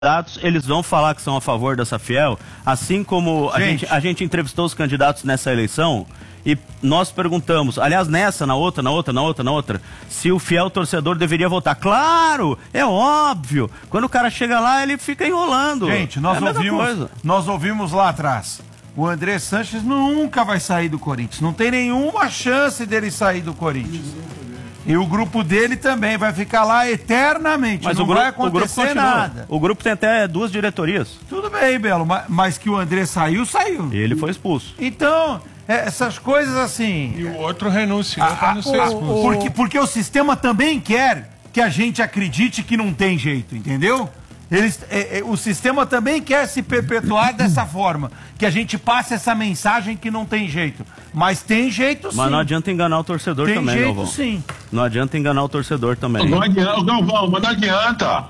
candidatos, eles vão falar que são a favor dessa Fiel, assim como a gente entrevistou os candidatos nessa eleição e nós perguntamos, aliás, na outra, se o fiel torcedor deveria votar. Claro, é óbvio. Quando o cara chega lá, ele fica enrolando. Gente, nós ouvimos lá atrás. O André Sanches nunca vai sair do Corinthians. Não tem nenhuma chance dele sair do Corinthians. E o grupo dele também vai ficar lá eternamente. Mas não vai acontecer nada. O grupo tem até 2 diretorias. Tudo bem, Belo, mas que o André saiu. E ele foi expulso. Então, essas coisas assim... E o outro renunciou para não ser expulso. Porque o sistema também quer que a gente acredite que não tem jeito, entendeu? O sistema também quer se perpetuar dessa forma, que a gente passe essa mensagem que não tem jeito. Mas tem jeito sim. Mas não adianta enganar o torcedor também, Tem jeito Galvão. sim. Não adianta enganar o torcedor também. Não adianta, Galvão, mas não adianta.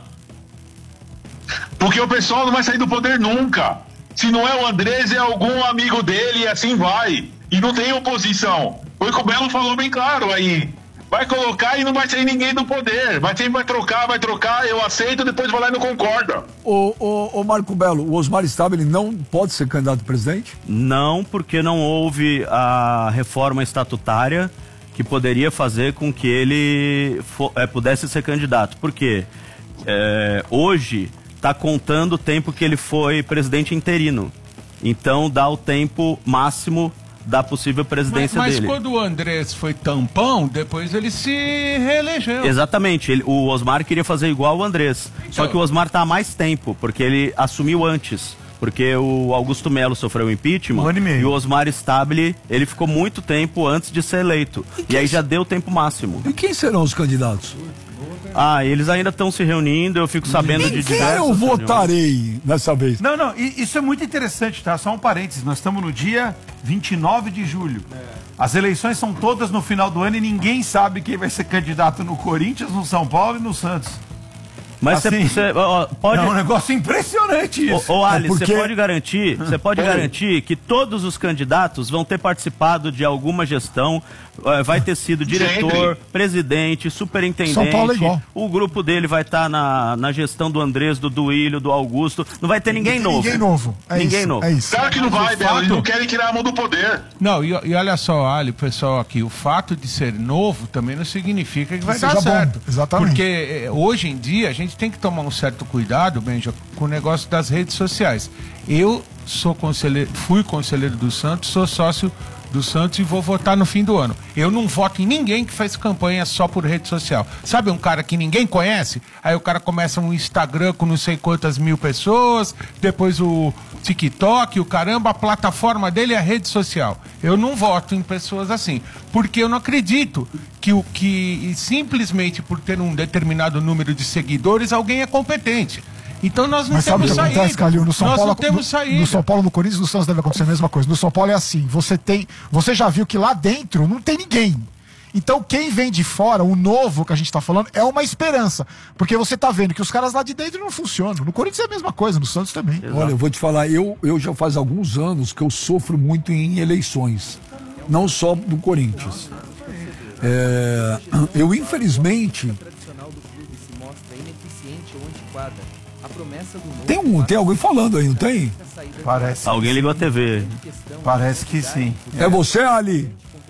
Porque o pessoal não vai sair do poder nunca. Se não é o Andrés, é algum amigo dele e assim vai. E não tem oposição. O que o Belo falou bem claro aí. Vai colocar e não vai sair ninguém do poder. Vai trocar, eu aceito, depois vai lá e não concorda. Ô Marco Belo, o Osmar Stabile não pode ser candidato a presidente? Não, porque não houve a reforma estatutária que poderia fazer com que ele pudesse ser candidato. Por quê? Hoje está contando o tempo que ele foi presidente interino. Então dá o tempo máximo da possível presidência dele. Mas quando o Andrés foi tampão, depois ele se reelegeu. Exatamente, o Osmar queria fazer igual o Andrés, só que o Osmar está há mais tempo, porque ele assumiu antes, porque o Augusto Melo sofreu impeachment, 1 ano e meio. e o Osmar Stabile, ele ficou muito tempo antes de ser eleito, e aí já deu o tempo máximo. E quem serão os candidatos? Eles ainda estão se reunindo, eu fico sabendo de diversas reuniões. Eu votarei dessa vez. Não, isso é muito interessante, tá? Só um parênteses, nós estamos no dia 29 de julho. As eleições são todas no final do ano e ninguém sabe quem vai ser candidato no Corinthians, no São Paulo e no Santos. Mas assim, você pode... É um negócio impressionante isso. Ali, você pode garantir que todos os candidatos vão ter participado de alguma gestão, vai ter sido diretor, presidente, superintendente. São Paulo é igual. O grupo dele vai estar na gestão do Andrés, do Duílio, do Augusto. Não vai ter ninguém novo. Ninguém novo. Ninguém novo. É isso. Claro que não vai, Belo. Eles não querem tirar a mão do poder. Não, e olha só, Ali, pessoal, aqui, o fato de ser novo também não significa que vai dar seja certo. bom. Exatamente. Porque hoje em dia a gente tem que tomar um certo cuidado, Benja, com o negócio das redes sociais. Eu fui conselheiro do Santos, sou sócio do Santos e vou votar no fim do ano. Eu não voto em ninguém que faz campanha só por rede social. Sabe um cara que ninguém conhece? Aí o cara começa um Instagram com não sei quantas mil pessoas, depois o TikTok, o caramba, a plataforma dele é a rede social. Eu não voto em pessoas assim, porque eu não acredito que simplesmente por ter um determinado número de seguidores, alguém é competente. Então nós não temos saída. Acontece, Calil? No São nós Paulo, não temos saída. No São Paulo, no Corinthians, no Santos deve acontecer a mesma coisa. No São Paulo é assim, você já viu que lá dentro não tem ninguém. Então quem vem de fora, o novo que a gente tá falando, é uma esperança. Porque você tá vendo que os caras lá de dentro não funcionam. No Corinthians é a mesma coisa, no Santos também. Exato. Olha, eu vou te falar, eu já faz alguns anos que eu sofro muito em eleições. Não só do Corinthians. Eu, infelizmente... Tem alguém falando aí, não tem? Parece. Alguém ligou a TV. Parece que sim. É você, Ali?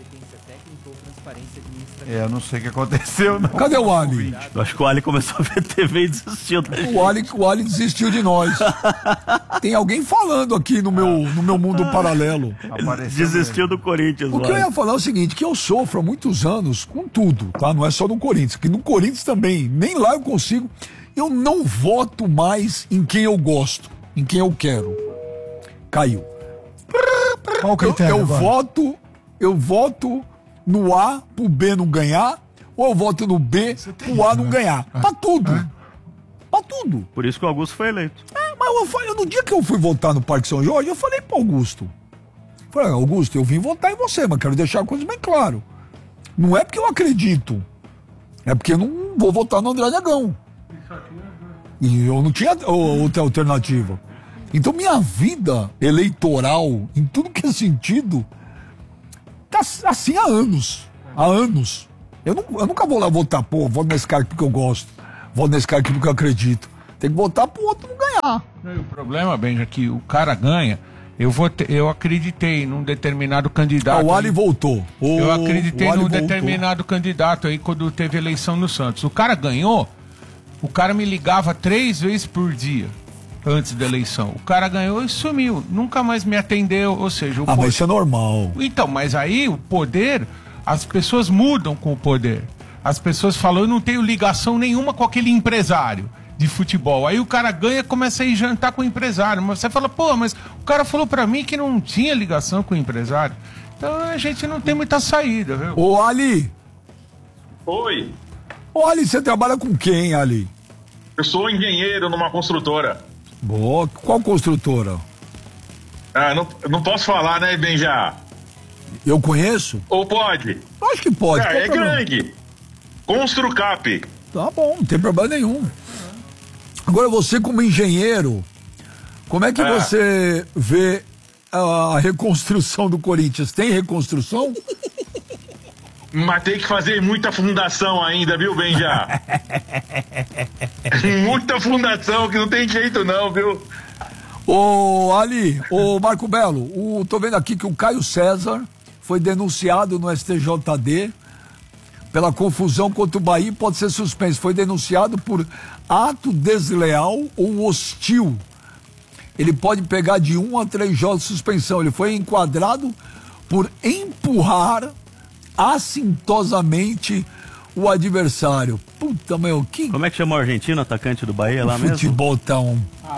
Eu não sei o que aconteceu, não. Cadê o Ali? Eu acho que o Ali começou a ver TV e desistiu. O Ali desistiu de nós. Tem alguém falando aqui no meu mundo paralelo. Desistiu do Corinthians. O que eu ia falar é o seguinte, que eu sofro há muitos anos com tudo, tá? Não é só no Corinthians, que no Corinthians também, nem lá eu consigo. Eu não voto mais em quem eu gosto, em quem eu quero. Caiu. Qual o critério Eu voto no A pro B não ganhar, ou eu voto no B pro A não ganhar. Pra tudo. Pra tudo. Por isso que o Augusto foi eleito. Mas no dia que eu fui votar no Parque São Jorge, eu falei pro Augusto. Falei, Augusto, eu vim votar em você, mas quero deixar a coisa bem claro. Não é porque eu acredito. É porque eu não vou votar no André Negão. E eu não tinha outra alternativa. Então minha vida eleitoral, em tudo que é sentido, tá assim há anos. Há anos. Eu nunca vou lá votar, voto nesse cara porque eu gosto. Voto nesse cara porque eu acredito. Tem que votar pro outro não ganhar. E o problema, Benja, é que o cara ganha. Eu acreditei num determinado candidato. O Ali voltou. Eu acreditei num voltou. determinado candidato aí quando teve eleição no Santos. O cara ganhou, o cara me ligava 3 vezes por dia antes da eleição. O cara ganhou e sumiu. Nunca mais me atendeu. Ou seja, Mas isso é normal. Então, mas aí o poder, as pessoas mudam com o poder. As pessoas falam, eu não tenho ligação nenhuma com aquele empresário de futebol. Aí o cara ganha, começa a ir jantar com o empresário. Mas você fala, pô, mas o cara falou pra mim que não tinha ligação com o empresário. Então a gente não tem muita saída, viu? Ô, Ali. Oi, Ô, Ali, você trabalha com quem, Ali? eu sou engenheiro numa construtora. Boa. Qual construtora? Ah, não posso falar, né, Benja? Eu conheço? Ou pode? Acho que pode. Qual É o problema? grande. Construcap. Tá bom, não tem problema nenhum. Agora, você como engenheiro, como é que você vê a reconstrução do Corinthians? Tem reconstrução? Mas tem que fazer muita fundação ainda, viu, Benja? Muita fundação, que não tem jeito não, viu? Ô, Ali, ô Marco Belo, tô vendo aqui que o Caio César foi denunciado no STJD pela confusão contra o Bahia e pode ser suspenso. Foi denunciado por ato desleal ou hostil. Ele pode pegar de 1 a 3 jogos de suspensão. Ele foi enquadrado por empurrar assintosamente o adversário. Puta, meu, que Como é que chama o argentino, atacante do Bahia lá mesmo? futebol tão...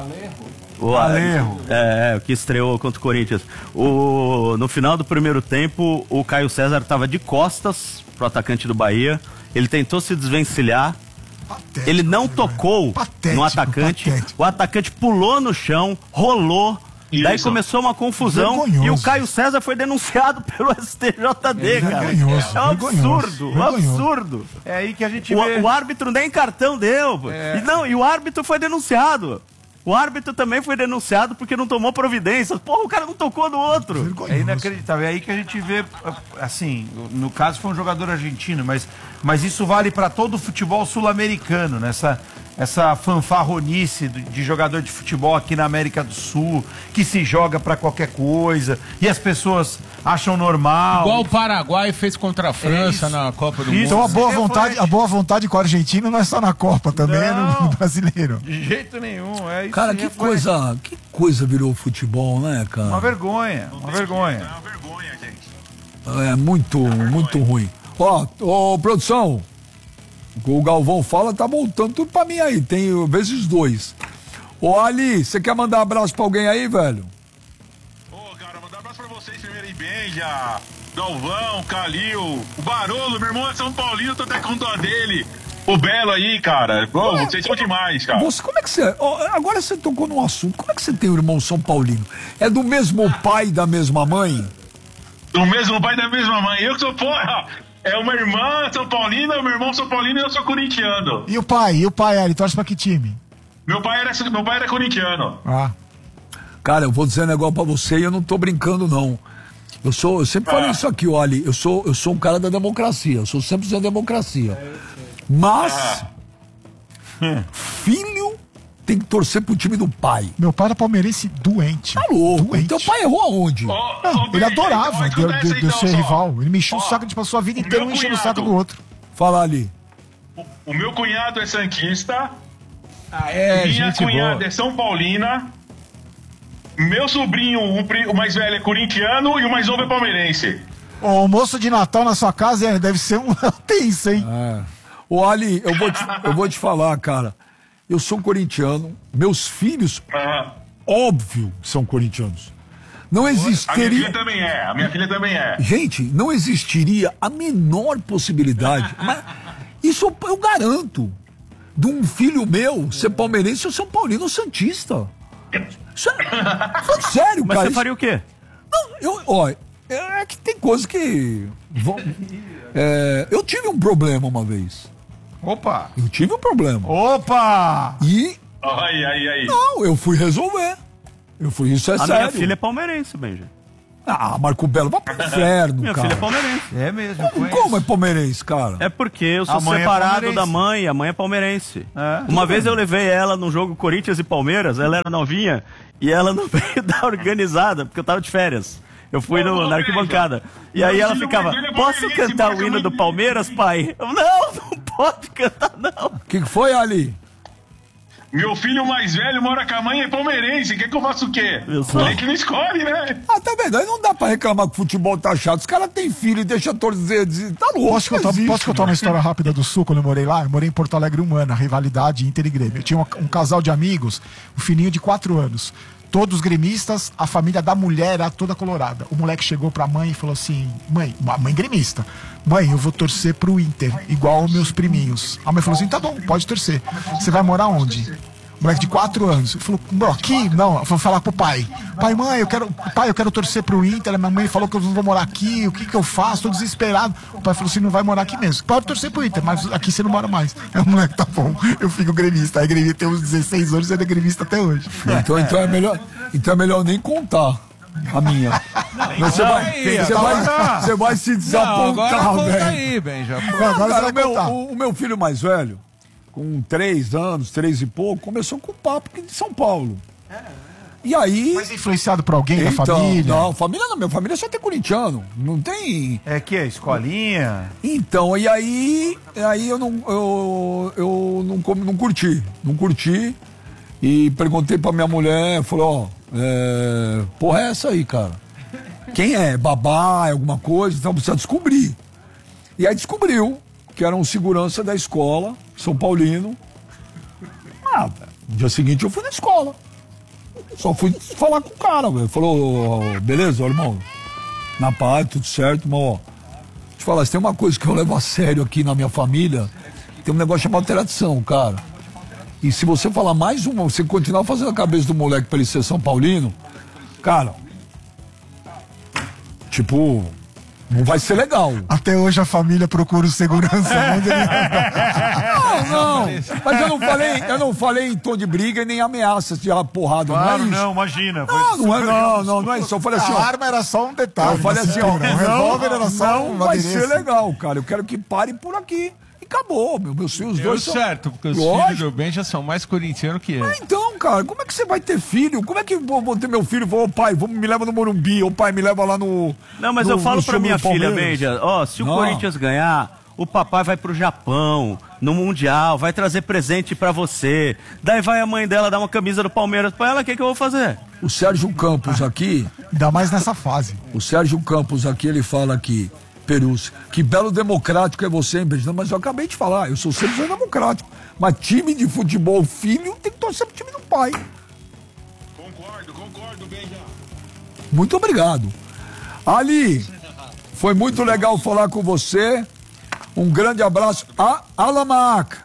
O Alejo. o que estreou contra o Corinthians. No final do primeiro tempo, o Caio César estava de costas pro atacante do Bahia. Ele tentou se desvencilhar. Patético, Ele não velho. tocou Patético, no atacante. patético. O atacante pulou no chão, rolou. Daí Isso. começou uma confusão Vergonhoso. e o Caio César foi denunciado pelo STJD, cara. Vergonhoso, É um vergonhoso, absurdo, um vergonhoso. absurdo. É aí que a gente vê. O árbitro nem cartão deu. Pô. E o árbitro foi denunciado. O árbitro também foi denunciado porque não tomou providências. Porra, o cara não tocou no outro. É Vergonhoso. inacreditável. É aí que a gente vê, assim, no caso foi um jogador argentino, mas isso vale para todo o futebol sul-americano, né? Essa fanfarronice de jogador de futebol aqui na América do Sul, que se joga para qualquer coisa, e as pessoas acham normal. Igual o Paraguai fez contra a França isso. na Copa do Isso. Mundo. Então Reflete. a boa vontade com a Argentina não é só na Copa, também é Não. no brasileiro. De jeito nenhum. É isso. Cara, se que coisa virou o futebol, né, cara? Uma vergonha, uma vergonha. É uma vergonha, gente. É muito ruim. Ó, produção, o Galvão fala, tá voltando tudo pra mim aí, tem vezes 2. Ô, Ali, você quer mandar um abraço pra alguém aí, velho? Ô, cara, mandar um abraço pra vocês primeiro aí, Benja, Galvão, Calil, o Barolo, meu irmão é São Paulino, tô até com dó dele. O Belo aí, cara. Pô, vocês são demais, cara. Você, como é que você... agora você tocou num assunto, como é que você tem o irmão São Paulino? É do mesmo pai e da mesma mãe? Do mesmo pai da mesma mãe. Eu que sou porra. É uma irmã São Paulina, meu irmão São Paulino e eu sou corintiano. E o pai, ele torce pra que time? Meu pai era corintiano. Ah. Cara, eu vou dizer um negócio pra você e eu não tô brincando, não. Eu sempre falei isso aqui, olha, eu sou um cara da democracia, eu sou sempre da democracia. Mas, filho tem que torcer pro time do pai. Meu pai era palmeirense doente. Tá louco. Doente. Teu pai errou aonde? Não, ele adorava de ser rival. Ele me encheu o saco, tipo, a sua vida inteira meu enchendo o saco cunhado. do outro. Fala ali. O meu cunhado é santista, É, minha gente cunhada boa. é São Paulina, meu sobrinho, o mais velho é corintiano e o mais novo é palmeirense. O almoço de Natal na sua casa deve ser um tenso, hein? Ô, Ali, eu vou te falar, cara. Eu sou corintiano, meus filhos, óbvio, são corintianos. Não A minha filha existiria... também é. Gente, não existiria a menor possibilidade. Mas isso eu garanto. De um filho meu ser palmeirense ou São Paulino ou Santista. Isso é sério, Mas cara. você faria o quê? Não, é que tem coisas que... eu tive um problema uma vez. Opa! Eu tive um problema. Opa! E... Aí. Não, eu fui resolver. Isso é A sério. minha filha é palmeirense, Benja. Ah, Marco Belo, vai pro inferno, Minha cara. filha é palmeirense. É mesmo, eu conheço. Como é palmeirense, cara? É porque eu sou A mãe é separado palmeirense. da mãe, a mãe é palmeirense. É. Uma vez eu levei ela num jogo Corinthians e Palmeiras, ela era novinha, e ela não veio da organizada, porque eu tava de férias. Eu fui na arquibancada. E aí ela ficava, posso cantar o hino do Palmeiras, pai? Eu, não pode cantar, não. O que foi, Ali? Meu filho mais velho mora com a mãe, é palmeirense. Quer que eu faça o quê? Eu sou. Tem que não escolhe, né? Ah, tá vendo? Aí não dá pra reclamar que o futebol tá chato. Os caras têm filho e deixam torcer. Tá louco. Posso contar uma história rápida do Sul, quando eu morei lá? Eu morei em Porto Alegre 1 ano, a rivalidade Inter e Grêmio. Eu tinha um casal de amigos, um filhinho de 4 anos. Todos gremistas, a família da mulher era toda colorada. O moleque chegou pra mãe e falou assim, a mãe gremista, mãe, eu vou torcer pro Inter, igual aos meus priminhos. A mãe falou assim, tá bom, pode torcer. Você vai morar onde? Moleque de 4 anos. Ele falou, bom, aqui? Não, eu vou falar pro pai. Pai, eu quero torcer pro Inter. A minha mãe falou que eu não vou morar aqui. O que eu faço? Tô desesperado. O pai falou assim, não vai morar aqui mesmo. Pode torcer pro Inter, mas aqui você não mora mais. Aí o moleque, tá bom, eu fico gremista. Aí gremista tem uns 16 anos e ele é gremista até hoje. Então é melhor nem contar a minha. Você vai se desapontar, Agora conta velho. aí, Benja. Cara, o meu filho mais velho, com 3 anos, 3 e pouco, começou com o papo de São Paulo. E aí... Mas influenciado por alguém da Então, família? Não, família não, minha família só tem corintiano. Não tem... É que é escolinha? Então, e aí eu não curti. Não curti. E perguntei pra minha mulher, falou, porra é essa aí, cara? Quem é? Babá, é alguma coisa? Então precisa descobrir. E aí descobriu que era um segurança da escola, São Paulino. No dia seguinte eu fui na escola. Só fui falar com o cara, velho. Falou, beleza, irmão? Na paz, tudo certo, mas ó, te falar, se tem uma coisa que eu levo a sério aqui na minha família, tem um negócio chamado tradição, cara. E se você falar mais uma, você continuar fazendo a cabeça do moleque pra ele ser São Paulino, cara, tipo, não vai ser legal. Até hoje a família procura o segurança. Não, mas eu não falei em tom de briga e nem ameaças de porrada. Claro, não é isso. não, imagina. Não é isso. Eu falei assim, A arma era só um detalhe. Eu falei assim, ó, o revólver era só não uma vai adereço. ser legal, cara. Eu quero que pare por aqui. E acabou, meus filhos Deu dois são... certo, porque os Lógico. filhos do Benja são mais corintianos que eu. Então, cara, como é que você vai ter filho? Como é que eu vou ter meu filho? Ô pai, me leva no Morumbi, ô pai, me leva lá no... Não, mas eu falo pra minha filha, Benja, se o Corinthians ganhar, o papai vai pro Japão, no Mundial, vai trazer presente pra você. Daí vai a mãe dela dar uma camisa do Palmeiras pra ela, o que eu vou fazer? O Sérgio Campos aqui, Ainda mais nessa fase. ele fala aqui, Perus, que belo democrático é você, hein, Benja? Mas eu acabei de falar, eu sou sempre democrático. Mas time de futebol, filho, tem que torcer pro time do pai. Concordo, Benja. Muito obrigado. Ali, foi muito legal falar com você. Um grande abraço. Alamak.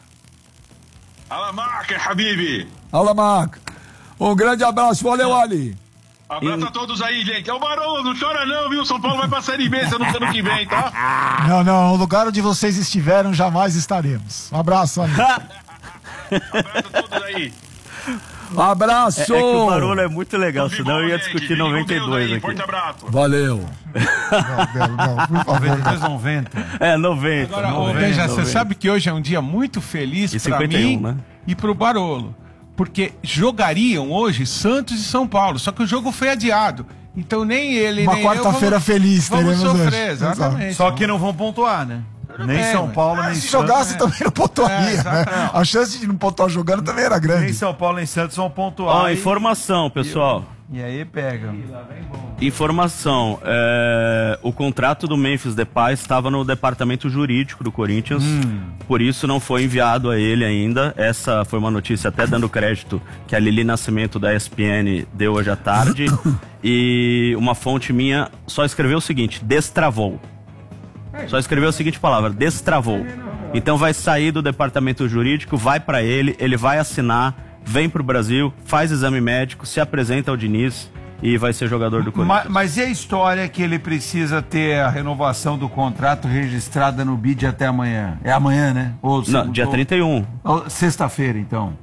Alamak, Habibi. Alamak. Um grande abraço. Valeu, Ali. Abraço a todos aí, gente. É o Barão, não chora não, viu? São Paulo vai pra Série B ano que vem, tá? Não, o lugar onde vocês estiveram, jamais estaremos. Um abraço, amigo. Abraço a todos aí. Abraço. É que o barulho é muito legal, senão eu ia gente. discutir Fique com 92 Deus aí. aqui. Forte abraço. Valeu. Não, por favor. 90. É, 90. Agora, 90, Benja, você 90. sabe que hoje é um dia muito feliz E pra 51, mim né? e pro Barolo. Porque jogariam hoje Santos e São Paulo, só que o jogo foi adiado. Então nem ele, Uma nem eu quarta-feira feliz vamos teremos sofrer, hoje. exatamente. Só que não vão pontuar, né? Nem bem, São mas- Paulo, nem Se Santos. jogasse também não pontuaria, né? exatamente. A chance de não pontuar jogando também era Nem grande. São Paulo, nem Santos vão pontuar. Ó, informação, pessoal. E aí pega. Informação. O contrato do Memphis Depay estava no departamento jurídico do Corinthians. Por isso não foi enviado a ele ainda. Essa foi uma notícia até dando crédito que a Lili Nascimento da ESPN deu hoje à tarde. E uma fonte minha só escreveu o seguinte: destravou. Só escreveu a seguinte palavra: destravou. Então vai sair do departamento jurídico, vai para ele vai assinar, vem pro Brasil, faz exame médico, se apresenta ao Diniz e vai ser jogador do Corinthians. Mas e a história que ele precisa ter a renovação do contrato registrada no BID até amanhã? É amanhã, né? Não, dia 31. Sexta-feira, então. É.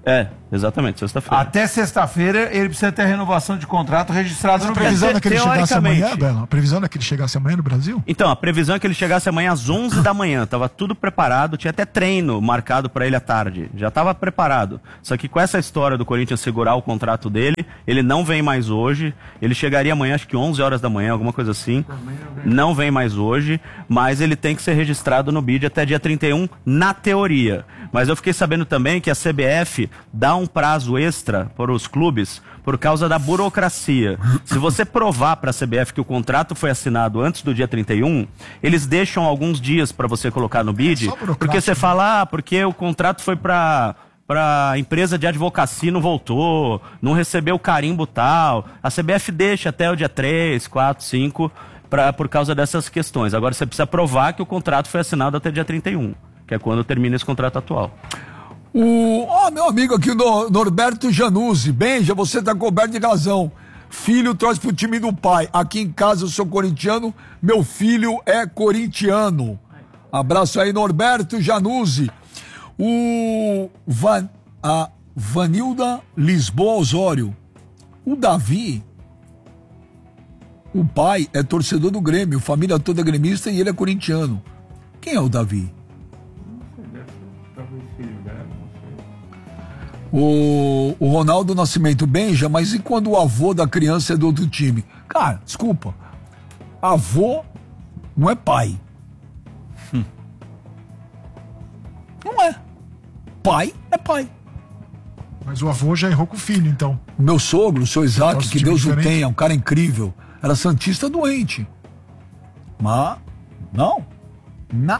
Exatamente, sexta-feira. Até sexta-feira ele precisa ter a renovação de contrato registrado no A previsão é que ele chegasse amanhã, teoricamente. Belo? A previsão é que ele chegasse amanhã no Brasil? Então, a previsão é que ele chegasse amanhã às 11 da manhã. Tava tudo preparado, tinha até treino marcado para ele à tarde. Já tava preparado. Só que com essa história do Corinthians segurar o contrato dele, ele não vem mais hoje. Ele chegaria amanhã, acho que 11 horas da manhã, alguma coisa assim. Não vem mais hoje, mas ele tem que ser registrado no BID até dia 31, na teoria. Mas eu fiquei sabendo também que a CBF dá um prazo extra para os clubes por causa da burocracia. Se você provar para a CBF que o contrato foi assinado antes do dia 31, eles deixam alguns dias para você colocar no BID, porque você fala, porque o contrato foi para a empresa de advocacia, não voltou, não recebeu o carimbo tal. A CBF deixa até o dia 3, 4, 5 por causa dessas questões. Agora você precisa provar que o contrato foi assinado até dia 31, que é quando termina esse contrato atual. Meu amigo aqui, Norberto Januzzi. Benja, você tá coberto de razão. Filho torce pro time do pai. Aqui em casa eu sou corintiano, meu filho é corintiano. Abraço aí, Norberto Januzzi. A Vanilda Lisboa Osório. O Davi, o pai é torcedor do Grêmio, família toda é gremista e ele é corintiano. Quem é o Davi? O Ronaldo Nascimento, Benja, mas e quando o avô da criança é do outro time? Cara, desculpa. Avô não é pai. Não é. Pai é pai. Mas o avô já errou com o filho, então. Meu sogro, o seu Isaac, Nossa, que time Deus o diferente. tenha, um cara incrível, era santista doente. Mas, não. Não.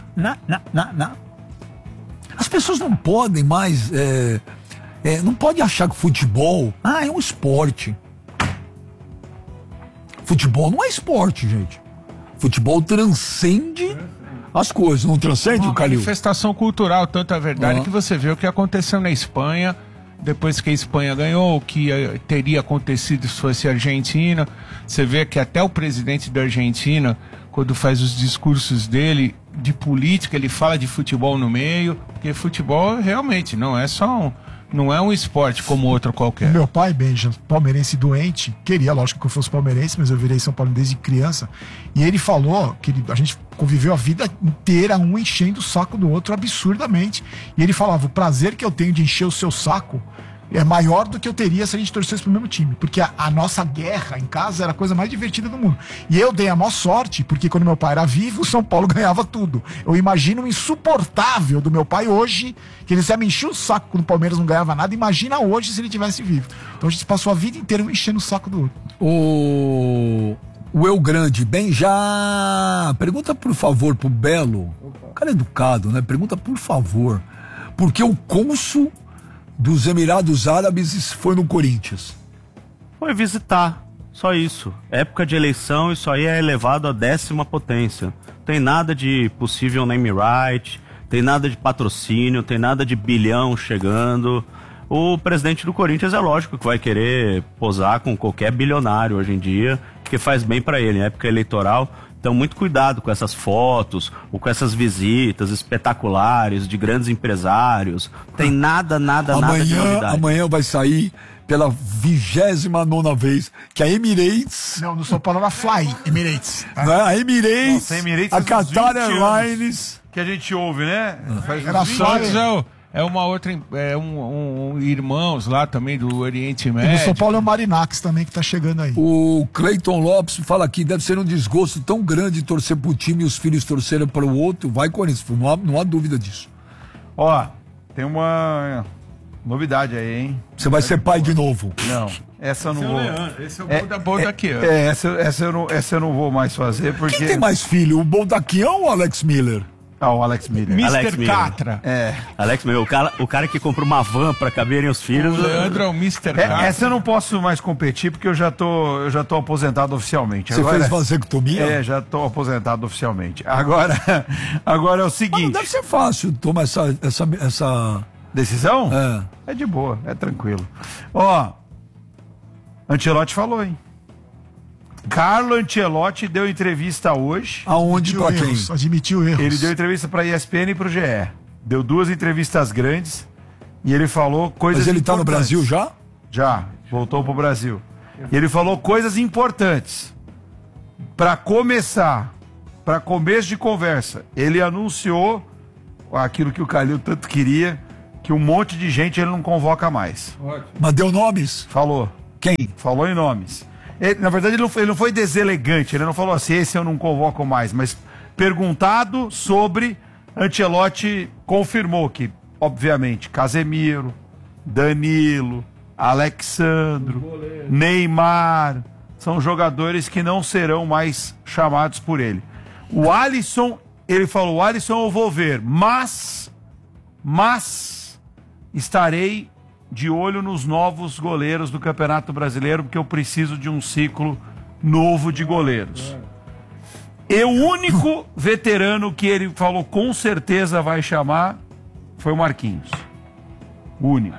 As pessoas não podem mais... não pode achar que futebol é um esporte. Futebol não é esporte, gente. Futebol transcende as coisas, não transcende, Uma Calil? manifestação cultural, tanto é verdade que você vê o que aconteceu na Espanha, depois que a Espanha ganhou, o que teria acontecido se fosse a Argentina. Você vê que até o presidente da Argentina, quando faz os discursos dele de política, ele fala de futebol no meio, porque futebol realmente não é só não é um esporte como outro qualquer. Meu pai, Benja, palmeirense doente, queria, lógico que eu fosse palmeirense, mas eu virei São Paulo desde criança. E ele falou que a gente conviveu a vida inteira, um enchendo o saco do outro absurdamente. E ele falava, o prazer que eu tenho de encher o seu saco é maior do que eu teria se a gente torcesse pro mesmo time. Porque a nossa guerra em casa era a coisa mais divertida do mundo. E eu dei a maior sorte, porque quando meu pai era vivo, o São Paulo ganhava tudo. Eu imagino o insuportável do meu pai hoje, que ele já me encheu o saco quando o Palmeiras não ganhava nada. Imagina hoje se ele tivesse vivo. Então a gente passou a vida inteira um enchendo o saco do outro. O Eu Grande, bem já. Pergunta por favor pro Belo. O cara é educado, né? Pergunta por favor. Porque o cônsul dos Emirados Árabes foi no Corinthians? Foi visitar, só isso. Época de eleição, isso aí é elevado à 10ª potência. Tem nada de possível name right, tem nada de patrocínio, tem nada de bilhão chegando. O presidente do Corinthians é lógico que vai querer posar com qualquer bilionário hoje em dia, porque faz bem pra ele, em época eleitoral. Então, muito cuidado com essas fotos ou com essas visitas espetaculares de grandes empresários. Tem nada de novidade. Amanhã vai sair pela 29ª vez que a Emirates... Não, no São Paulo era Fly Emirates. Né? A Emirates, Nossa, a Emirates a faz uns Qatar 20 Airlines... que a gente ouve, né? Faz uns Era 20 só- anos. É uma outra, irmãos lá também do Oriente E no Médio. São Paulo é o Marinax também que tá chegando aí. O Cleiton Lopes fala aqui, deve ser um desgosto tão grande torcer pro time e os filhos torcerem para o outro. Vai, Corinthians, não há dúvida disso. Ó, tem uma novidade aí, hein? Você vai ser pai de novo. Não, essa eu não vou. Esse é o bom daqui, ó. Essa eu não vou mais fazer, porque... Quem tem mais filho, o Boldaquião ou o Alex Miller? Ah, o Alex Miller. Alex Mr. Miller. Catra. Alex, o cara que comprou uma van pra caberem os filhos. O Leandro é o Mr. Catra. Essa eu não posso mais competir, porque eu já tô aposentado oficialmente. Você Agora, fez vasectomia? já tô aposentado oficialmente. Agora é o Mas não seguinte... deve ser fácil tomar essa... Decisão? É. É de boa, é tranquilo. Ó, Ancelotti falou, hein? Carlo Ancelotti deu entrevista hoje. Aonde, pra quem? Admitiu erros. Ele deu entrevista para a ESPN e para o GE. Deu 2 entrevistas grandes. E ele falou coisas Mas ele tá no importantes. Brasil já? Já, voltou pro Brasil. E ele falou coisas importantes. Para começar, para começo de conversa, ele anunciou aquilo que o Calil tanto queria, que um monte de gente ele não convoca mais. Mas deu nomes? Falou. Quem? Falou em nomes. Na verdade, ele não foi deselegante, ele não falou assim, esse eu não convoco mais, mas perguntado sobre, Ancelotti confirmou que, obviamente, Casemiro, Danilo, Alexandro, Neymar, são jogadores que não serão mais chamados por ele. O Alisson, ele falou, o Alisson eu vou ver, mas estarei de olho nos novos goleiros do Campeonato Brasileiro, porque eu preciso de um ciclo novo de goleiros. E o único veterano que ele falou com certeza vai chamar foi o Marquinhos. O único.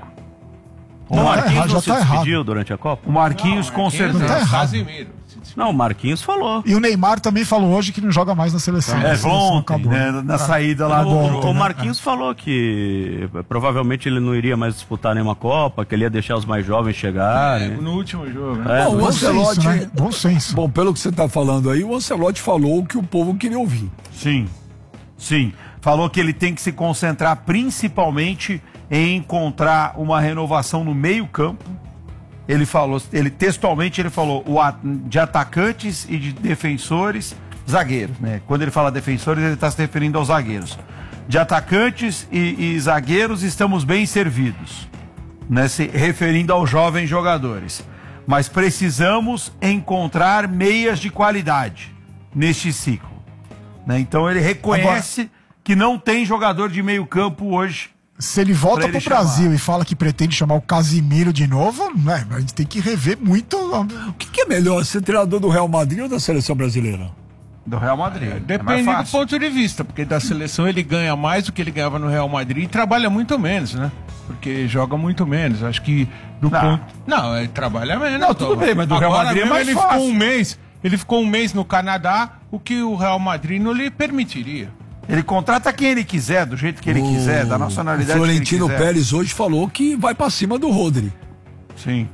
O Marquinhos não se já tá despediu durante a Copa? O Marquinhos com certeza. tá errado. Casemiro. Não, o Marquinhos falou. E o Neymar também falou hoje que não joga mais na seleção. A seleção Ontem, acabou. né, na saída lá do... O Marquinhos falou que provavelmente ele não iria mais disputar nenhuma Copa, que ele ia deixar os mais jovens chegarem. No último jogo, né? Bom, o Bom senso, Ancelotti... né? Bom senso. Bom, pelo que você tá falando aí, o Ancelotti falou o que o povo queria ouvir. Sim, sim. Falou que ele tem que se concentrar principalmente em encontrar uma renovação no meio-campo. Ele falou, textualmente ele falou de atacantes e de defensores, zagueiros, né? Quando ele fala defensores, ele está se referindo aos zagueiros. De atacantes e zagueiros estamos bem servidos, né? Se referindo aos jovens jogadores. Mas precisamos encontrar meias de qualidade neste ciclo, né? Então ele reconhece que não tem jogador de meio campo hoje. Se ele volta Pra ele pro Brasil e fala que pretende chamar o Casimiro de novo, né, a gente tem que rever muito. O que é melhor, ser treinador do Real Madrid ou da seleção brasileira? Do Real Madrid. Depende do ponto de vista, porque da seleção ele ganha mais do que ele ganhava no Real Madrid e trabalha muito menos, né? Porque joga muito menos. Acho que do Não. ponto. Não, ele trabalha menos. Não, tudo bem, mas do Real Agora Madrid é mesmo mais ele fácil. ficou um mês. Ele ficou um mês no Canadá, o que o Real Madrid não lhe permitiria. Ele contrata quem ele quiser, do jeito que ele quiser, da O nacionalidade Florentino que ele quiser. Pérez hoje falou que vai pra cima do Rodri. Sim.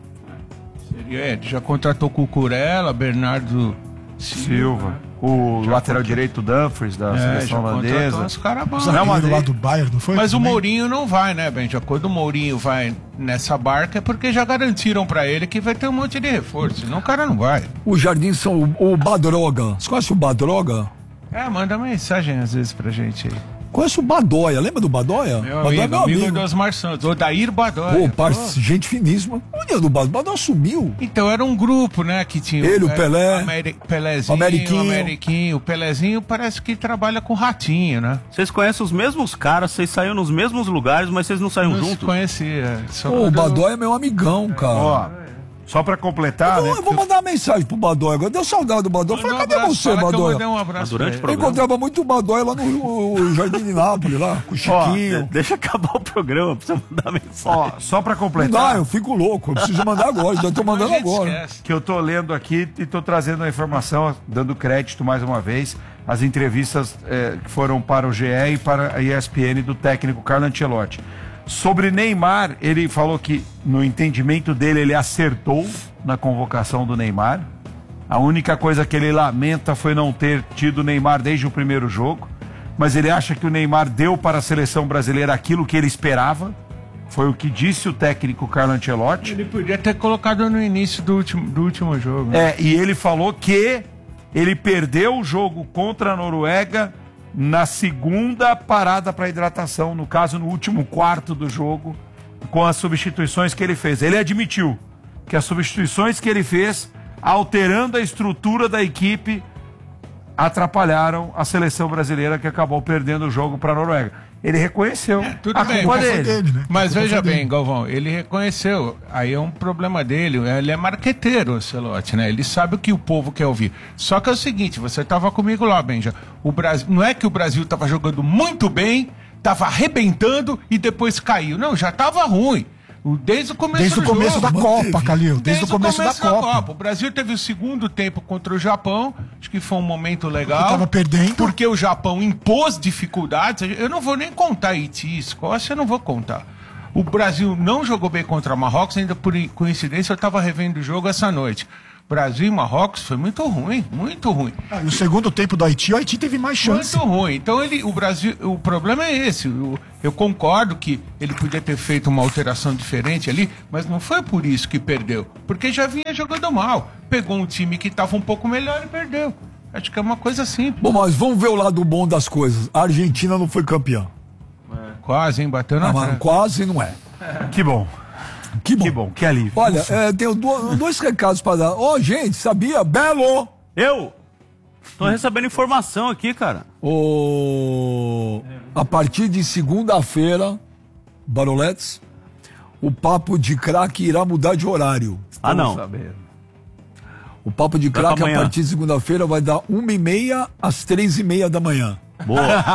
Ele já contratou Cucurella, Bernardo Silva. O lateral direito Dumfries da seleção holandesa. Os caras bons. Real Zagueiro Madrid. lá do Bayern, não foi? Mas o Também? Mourinho não vai, né, Benja? Quando o Mourinho vai nessa barca é porque já garantiram pra ele que vai ter um monte de reforço. Senão o cara não vai. O Jardim São... O Badroga. Você conhece o Badroga? Manda mensagem às vezes pra gente aí. Conhece o Badoia. Lembra do Badoia? Meu Badoia é amigo, amigo do Osmar Santos. Odair Badoia. Pô, gente finíssima. Onde é do Badoia? O Badoia sumiu. Então era um grupo, né, que tinha... Ele, o Pelé, Pelézinho, Ameriquinho. o Ameriquinho. O Pelézinho parece que trabalha com ratinho, né? Vocês conhecem os mesmos caras, vocês saíram nos mesmos lugares, mas vocês não saíram Não se juntos. conhecia. Só Pô, o quando- Badoia é meu amigão, cara. Ó, só pra completar, né? Eu vou mandar uma mensagem pro Badoia agora. Deu saudade do Badoia. Eu Manda falei, um cadê abraço, você, fala que eu Badoia? mandei um abraço Mas durante pra o ele. Eu programa. encontrava muito o Badoia lá no Jardim de Nápoles, lá, com o Chiquinho. Deixa acabar o programa pra você mandar mensagem. Ó, só pra Não completar. dá, eu fico louco. Eu preciso mandar agora. Já tô A mandando gente agora. esquece. Que eu tô lendo aqui e tô trazendo a informação, dando crédito mais uma vez, as entrevistas que foram para o GE e para a ESPN do técnico Carlo Ancelotti. Sobre Neymar, ele falou que, no entendimento dele, ele acertou na convocação do Neymar. A única coisa que ele lamenta foi não ter tido o Neymar desde o primeiro jogo. Mas ele acha que o Neymar deu para a seleção brasileira aquilo que ele esperava. Foi o que disse o técnico Carlo Ancelotti. Ele podia ter colocado no início do último jogo. Né? E ele falou que ele perdeu o jogo contra a Noruega na segunda parada para hidratação, no caso no último quarto do jogo, com as substituições que ele fez. Ele admitiu que as substituições que ele fez, alterando a estrutura da equipe, atrapalharam a seleção brasileira, que acabou perdendo o jogo para a Noruega. Ele reconheceu tudo a bem. culpa Foi dele. dele, né? Mas A culpa veja foi bem, dele. Galvão, ele reconheceu. Aí é um problema dele. Ele é marqueteiro, o Ancelotti, né? Ele sabe o que o povo quer ouvir. Só que é o seguinte, você estava comigo lá, Benja. O Brasil, não é que o Brasil estava jogando muito bem, estava arrebentando e depois caiu. Não, já estava ruim. Desde o começo Desde o do começo jogo. da Copa, Calil. Desde o começo da Copa. O Brasil teve o segundo tempo contra o Japão. Acho que foi um momento legal. Porque tava perdendo. Porque o Japão impôs dificuldades. Eu não vou nem contar Haiti e Escócia, eu não vou contar. O Brasil não jogou bem contra Marrocos, ainda por coincidência eu estava revendo o jogo essa noite. Brasil e Marrocos foi muito ruim, muito ruim. E o segundo tempo do Haiti, o Haiti teve mais chance. Muito ruim. Então o Brasil, o problema é esse. Eu concordo que ele podia ter feito uma alteração diferente ali, mas não foi por isso que perdeu. Porque já vinha jogando mal. Pegou um time que estava um pouco melhor e perdeu. Acho que é uma coisa simples. Bom, mas vamos ver o lado bom das coisas. A Argentina não foi campeã. Quase, hein? Bateu na Mas quase não é. Que bom. Que bom. Que bom, que alívio. Olha, tenho dois recados para dar. Ó, gente, sabia? Belo! Eu tô recebendo informação aqui, cara. A partir de segunda-feira, Baroletes, o Papo de Craque irá mudar de horário. Ah, não. O Papo de Craque, pra a amanhã. partir de segunda-feira, vai dar 1h30 às 3h30 da manhã. Boa.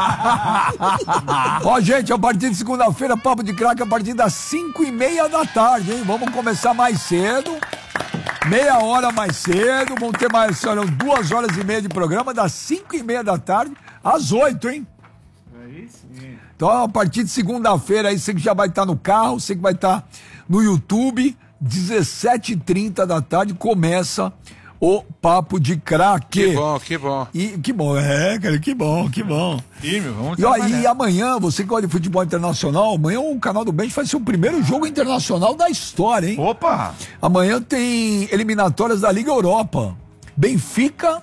Ó, gente, a partir de segunda-feira, Papo de Craque a partir das 5h30 da tarde, hein? Vamos começar mais cedo, meia hora mais cedo, vamos ter mais, olha, 2 horas e meia de programa, das 5h30 da tarde às 8, hein? Aí sim. Então, a partir de segunda-feira, aí você que já vai estar no carro, você que vai estar no YouTube, 17h30 da tarde, começa o Papo de Craque. Que bom, que bom. E que bom, cara, que bom, que bom. Firme, vamos E, ó, trabalhar. e amanhã, você que gosta de futebol internacional, amanhã o canal do Bench vai ser o primeiro jogo internacional da história, hein? Opa! Amanhã tem eliminatórias da Liga Europa. Benfica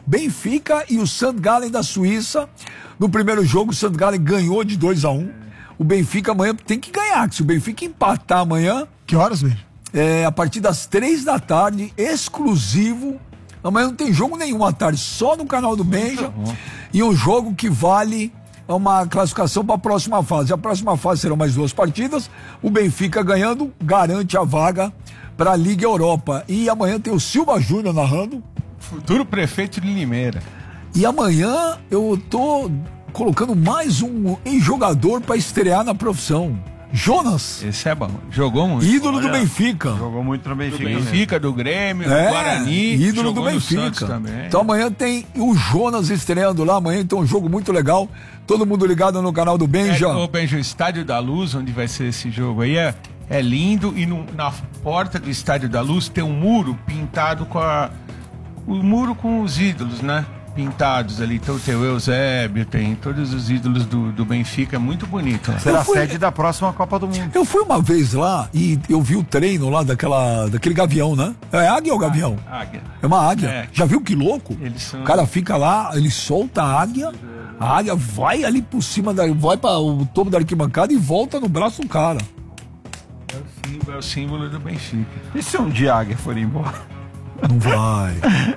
e o St. Gallen da Suíça. No primeiro jogo, o St. Gallen ganhou de 2-1. O Benfica amanhã tem que ganhar, que se o Benfica empatar amanhã, Que horas, velho? a partir das 3 da tarde, exclusivo. Amanhã não tem jogo nenhum à tarde, só no canal do Benja. E um jogo que vale uma classificação para a próxima fase. A próxima fase serão mais 2 partidas. O Benfica ganhando garante a vaga para a Liga Europa. E amanhã tem o Silva Júnior narrando. Futuro prefeito de Limeira. E amanhã eu tô colocando mais um ex-jogador para estrear na profissão. Jonas, Esse é bom. Jogou muito. ídolo do Benfica. Jogou muito no Benfica. Benfica, do Grêmio, do Guarani. ídolo do jogou no Santos Benfica. também. Então amanhã tem o Jonas estreando lá, amanhã tem um jogo muito legal. Todo mundo ligado no canal do Benja. O Benja, o Estádio da Luz, onde vai ser esse jogo aí, é lindo. E na porta do Estádio da Luz tem um muro pintado o muro com os ídolos, né? Pintados ali. Então tem o Eusébio, tem todos os ídolos do Benfica. É muito bonito. Lá. Será a sede da próxima Copa do Mundo. Eu fui uma vez lá e eu vi o treino lá daquele gavião, né? É águia ou gavião? Águia. É uma águia. É. Já viu que louco? Eles são- O cara fica lá, ele solta a águia vai ali por cima, vai para o topo da arquibancada e volta no braço do cara. É o símbolo do Benfica. E se um dia a águia for embora? Não vai.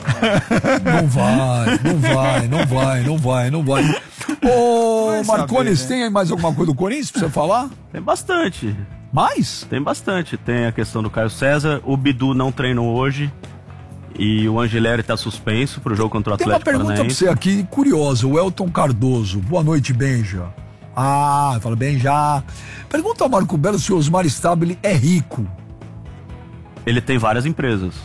Não vai. Ô, Vai Marcones, saber, né? tem aí mais alguma coisa do Corinthians pra você falar? Tem bastante. Mais? Tem bastante. Tem a questão do Caio César. O Bidu não treinou hoje. E o Angeleri tá suspenso pro jogo contra o Tem uma Atlético pergunta pra Paranaense. você aqui, curiosa. O Elton Cardoso. Boa noite, Benja. Fala Benja. Pergunta ao Marco Belo se o Osmar Stabile é rico. Ele tem várias empresas.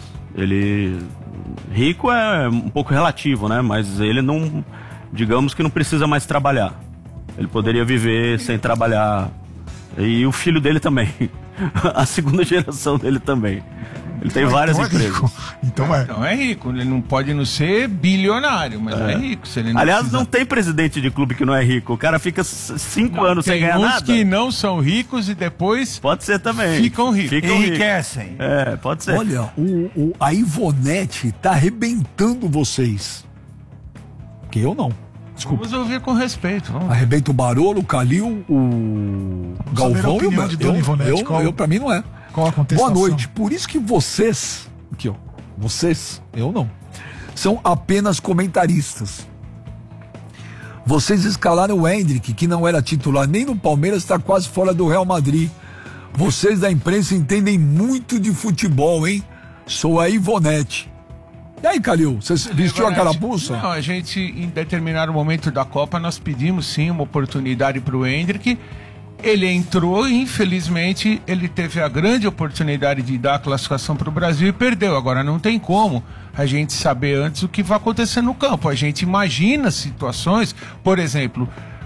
Rico é um pouco relativo, né? Mas ele não... Digamos que não precisa mais trabalhar. Ele poderia viver sem trabalhar. E o filho dele também. A segunda geração dele também. Ele tem várias Então é empresas. rico. Então é. Então é rico. Ele não pode não ser bilionário, mas é rico. Se ele não Aliás, precisa- não tem presidente de clube que não é rico. O cara fica 5 anos sem Tem ganhar uns nada. que não são ricos e depois Pode ser também. Ficam ricos. Enriquecem. É, pode ser. Olha, a Ivonete tá arrebentando vocês. Que eu não. Desculpa. vamos ouvir com respeito. Vamos. Arrebenta o Barolo, o Calil, o saber a Galvão e o opinião de Dona Ivonete, eu, pra mim não é. Qual a Boa contestação? noite. Por isso que vocês, aqui ó, vocês, eu não, são apenas comentaristas. Vocês escalaram o Hendrick, que não era titular nem no Palmeiras, está quase fora do Real Madrid. Vocês da imprensa entendem muito de futebol, hein? Sou a Ivonete. E aí, Calil, você vestiu a carapuça? Não, a gente, em determinado momento da Copa, nós pedimos sim uma oportunidade para o Hendrick. Ele entrou e, infelizmente, ele teve a grande oportunidade de dar a classificação para o Brasil e perdeu. Agora, não tem como a gente saber antes o que vai acontecer no campo. A gente imagina situações, por exemplo,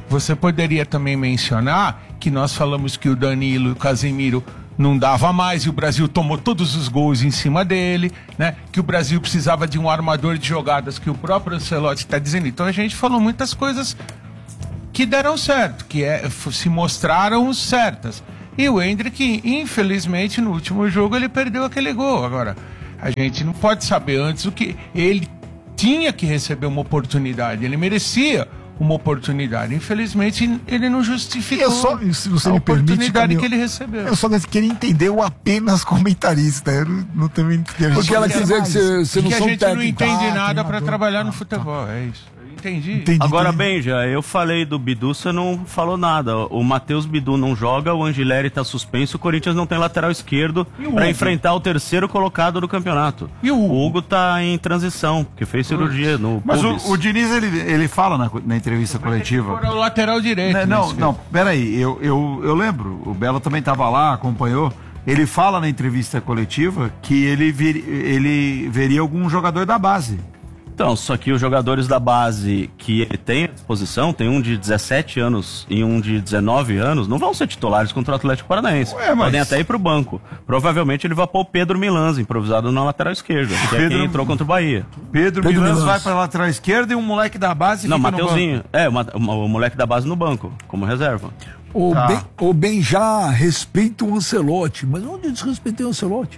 Você poderia também mencionar que nós falamos que o Danilo e o Casemiro não dava mais e o Brasil tomou todos os gols em cima dele, né? Que o Brasil precisava de um armador de jogadas, que o próprio Ancelotti está dizendo. Então a gente falou muitas coisas que deram certo, se mostraram certas. E o Endrick, infelizmente, no último jogo ele perdeu aquele gol. Agora, a gente não pode saber antes o que ele tinha que receber uma oportunidade, ele merecia uma oportunidade. Infelizmente, ele não justificou se você a me oportunidade permite, que ele recebeu. Eu só queria entender o apenas comentarista. Eu não também entendo. Porque ela quiser que você não Porque a são gente não técnico. entende nada para trabalhar no futebol. É isso. Entendi. Agora, Benja, eu falei do Bidu, você não falou nada. O Matheus Bidu não joga, o Angileri tá suspenso, o Corinthians não tem lateral esquerdo para enfrentar o terceiro colocado do campeonato. E o Hugo tá em transição, porque fez cirurgia no Mas pubis. o Diniz, ele fala na entrevista coletiva. Agora o lateral direito. Não, peraí, eu lembro, o Belo também estava lá, acompanhou. Ele fala na entrevista coletiva que ele veria algum jogador da base. Então, só que os jogadores da base que ele tem à disposição, tem um de 17 anos e um de 19 anos, não vão ser titulares contra o Atlético Paranaense. Podem até ir pro banco. Provavelmente ele vai pôr o Pedro Milanz, improvisado na lateral esquerda, que é quem entrou contra o Bahia. Pedro Milanz vai pra lateral esquerda e um moleque da base não, fica Mateuzinho. O moleque da base no banco, como reserva. O Benja respeita o Ancelotti, mas onde eu desrespeitei o Ancelotti?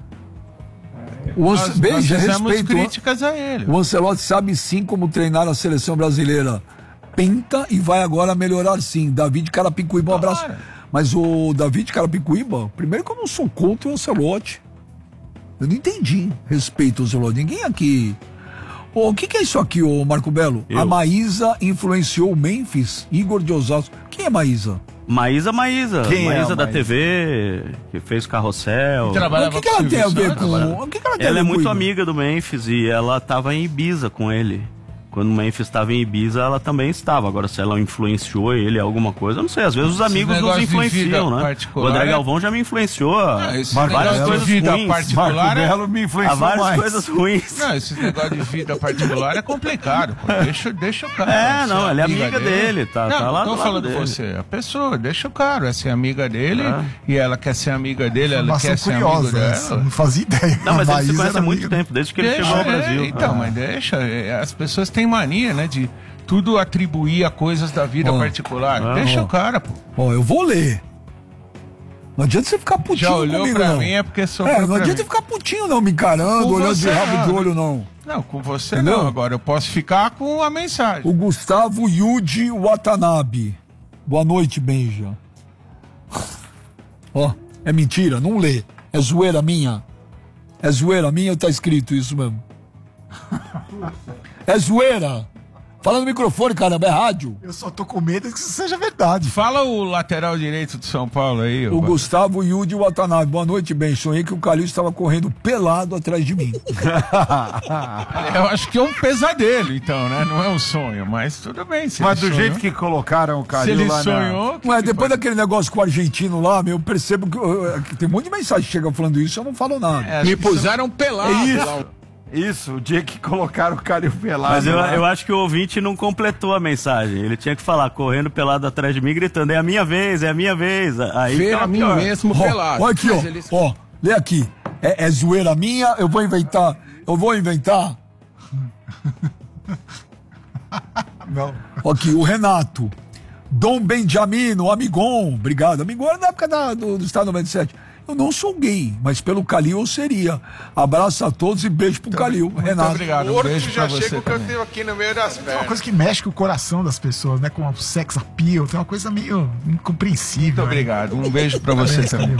Nós fizemos críticas a ele. O Ancelotti sabe sim como treinar a seleção brasileira. Penta e vai agora melhorar sim. David Carapicuíba, um abraço. Mas o David Carapicuíba, primeiro que eu não sou contra o Ancelotti. Eu não entendi. Respeito o Ancelotti. Ninguém aqui. O que é isso aqui, ô Marco Belo? A Maísa influenciou o Memphis, Igor de Osasco. Quem é Maísa? Maísa. Quem Maísa é da Maísa? TV, que fez Carrossel. O que ela tem a ver com... Ela é muito amiga do Memphis e ela estava em Ibiza com ele. Quando o Memphis estava em Ibiza, ela também estava. Agora, se ela influenciou ele alguma coisa, eu não sei. Às vezes os amigos nos influenciam, né? O André Galvão já me influenciou a várias coisas ruins. Particular Marco Belo me influenciou várias coisas ruins. Não, esse negócio de vida particular é complicado. Pô. Deixa o cara. Ela é amiga dele. Tá lá não tô falando dele. você. A pessoa, deixa o cara. Essa é amiga dele e ela quer ser amiga dele, ela quer ser amiga dela. Não fazia ideia. Não, mas ele se conhece há muito tempo, desde que ele chegou ao Brasil. Então, mas deixa. As pessoas têm mania, né, de tudo atribuir a coisas da vida particular. Deixa o cara, pô. Eu vou ler. Não adianta você ficar putinho já olhou comigo, pra não. mim é porque sou não adianta ficar putinho, não, me encarando, com olhando de você, rabo de olho, não. Não, com você Entendeu? não. Agora eu posso ficar com a mensagem. O Gustavo Yuji Watanabe. Boa noite, Benja. É mentira, não lê. É zoeira minha. É zoeira minha ou tá escrito isso mesmo? É zoeira. Fala no microfone, caramba, é rádio. Eu só tô com medo que isso seja verdade. Fala o lateral direito do São Paulo aí. O Gustavo Yuji Watanabe. Boa noite, Ben. Sonhei que o Calil estava correndo pelado atrás de mim. Eu acho que é um pesadelo, então, né? Não é um sonho, mas tudo bem. Mas do jeito que colocaram o Calil se ele lá sonhou... Ué, depois daquele negócio com o argentino lá, eu percebo que tem um monte de mensagem que chega falando isso, eu não falo nada. Me puseram pelado. Isso, o dia que colocaram o Calil pelado. Mas eu acho que o ouvinte não completou a mensagem. Ele tinha que falar, correndo pelado atrás de mim, gritando, é a minha vez, é a minha vez. Aí ver a mim mesmo pelado. Olha aqui, lê aqui. É zoeira minha, eu vou inventar. Não. Aqui, o Renato. Dom Benjamino, Amigon. Obrigado. Amigon era na época do Estado 97. Eu não sou gay, mas pelo Calil eu seria. Abraço a todos e beijo pro Calil. Renato. Obrigado, O beijo pra já você chega o também. canteiro aqui no meio das É uma pernas. coisa que mexe com o coração das pessoas, né? Com o sex appeal. Tem uma coisa meio incompreensível. Muito obrigado. Um beijo pra você também.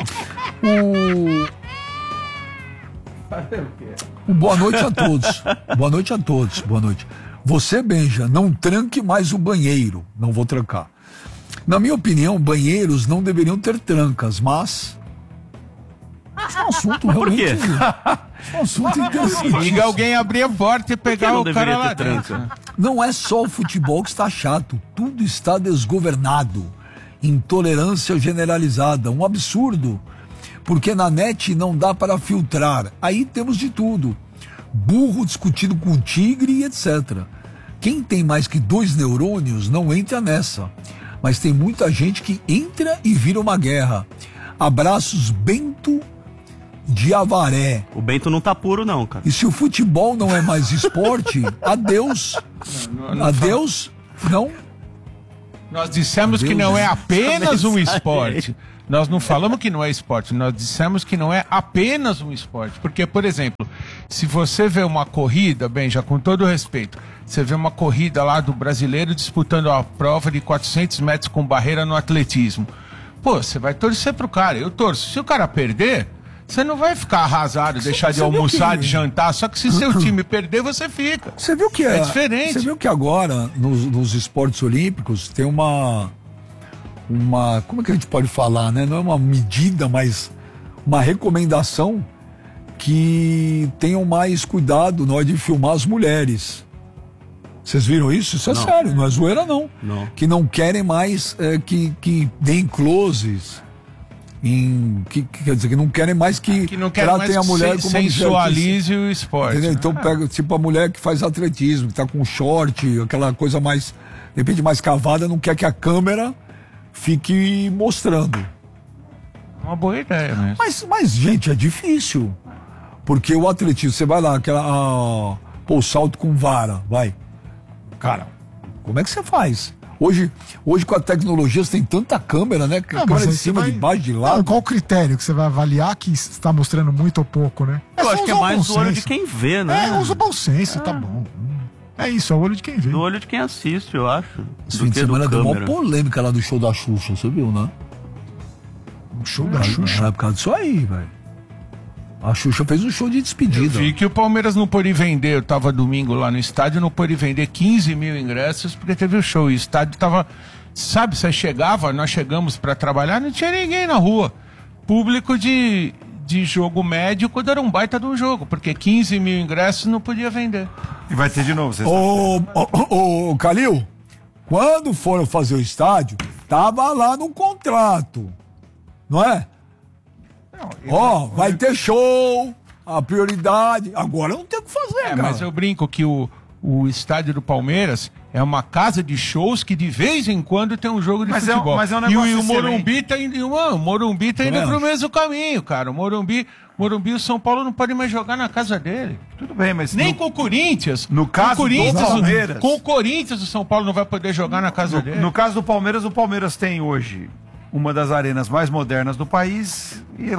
Boa noite a todos. Boa noite a todos. Boa noite. Você, Benja, não tranque mais o banheiro. Não vou trancar. Na minha opinião, banheiros não deveriam ter trancas, mas... Isso é um assunto realmente... É um assunto interessante. Liga alguém abrir a porta e pegar não o cara deveria lá ter dentro. tranca? Não é só o futebol que está chato, tudo está desgovernado. Intolerância generalizada, um absurdo. Porque na net não dá para filtrar. Aí temos de tudo. Burro discutindo com tigre e etc. quem tem mais que 2 neurônios não entra nessa. Mas tem muita gente que entra e vira uma guerra. Abraços, Bento de Avaré. O Bento não tá puro, não, cara. E se o futebol não é mais esporte, adeus. Adeus, não. Nós dissemos que não é apenas um esporte. Nós não falamos que não é esporte, nós dissemos que não é apenas um esporte. Porque, por exemplo, se você vê uma corrida, bem, já com todo respeito, você vê uma corrida lá do brasileiro disputando a prova de 400 metros com barreira no atletismo. Pô, você vai torcer pro cara, eu torço. Se o cara perder, você não vai ficar arrasado, deixar de almoçar, de jantar, só que se seu time perder, você fica. Você viu que é diferente. Você viu que agora, nos esportes olímpicos, tem uma... Como é que a gente pode falar, né? Não é uma medida, mas uma recomendação que tenham mais cuidado na hora de filmar as mulheres. Vocês viram isso? Isso é sério, não é zoeira, não. Que não querem mais que deem closes. Quer dizer, que não querem mais que tratem a mulher como sensualize o esporte. Entendeu? Então pega tipo a mulher que faz atletismo, que tá com short, aquela coisa mais, de repente, mais cavada, não quer que a câmera fique mostrando. Uma boa ideia mesmo. Mas, gente, é difícil. Porque o atletismo, você vai lá, o salto com vara, vai. Cara, como é que você faz? Hoje com a tecnologia, você tem tanta câmera, né? Câmera de cima, de baixo, de lado. Qual o critério que você vai avaliar que está mostrando muito ou pouco, né? Eu acho que é mais o olho de quem vê, né? Usa o bom senso, tá bom. É isso, é o olho de quem vê. Do olho de quem assiste, eu acho. Esse fim de semana deu uma polêmica lá do show da Xuxa, você viu, né? O show da Xuxa? É por causa disso aí, velho. A Xuxa fez um show de despedida. Eu vi que o Palmeiras não pôde vender, eu tava domingo lá no estádio, não pôde vender 15 mil ingressos porque teve o show. E o estádio tava, sabe, você chegava, nós chegamos pra trabalhar, não tinha ninguém na rua. Público de jogo médio quando era um baita de um jogo, porque 15 mil ingressos não podia vender. E vai ter de novo, vocês Ô, Calil, quando foram fazer o estádio, tava lá no contrato, não é? Vai ter show, a prioridade. Agora não tem o que fazer, cara. Mas eu brinco que o estádio do Palmeiras é uma casa de shows que de vez em quando tem um jogo de futebol. Mas é um negócio e o Morumbi tá indo pro mesmo caminho, cara. O Morumbi, o São Paulo não pode mais jogar na casa dele. Tudo bem, mas... Nem com o Corinthians. No caso do Palmeiras... Com o Corinthians, o São Paulo não vai poder jogar na casa dele. No caso do Palmeiras, o Palmeiras tem hoje uma das arenas mais modernas do país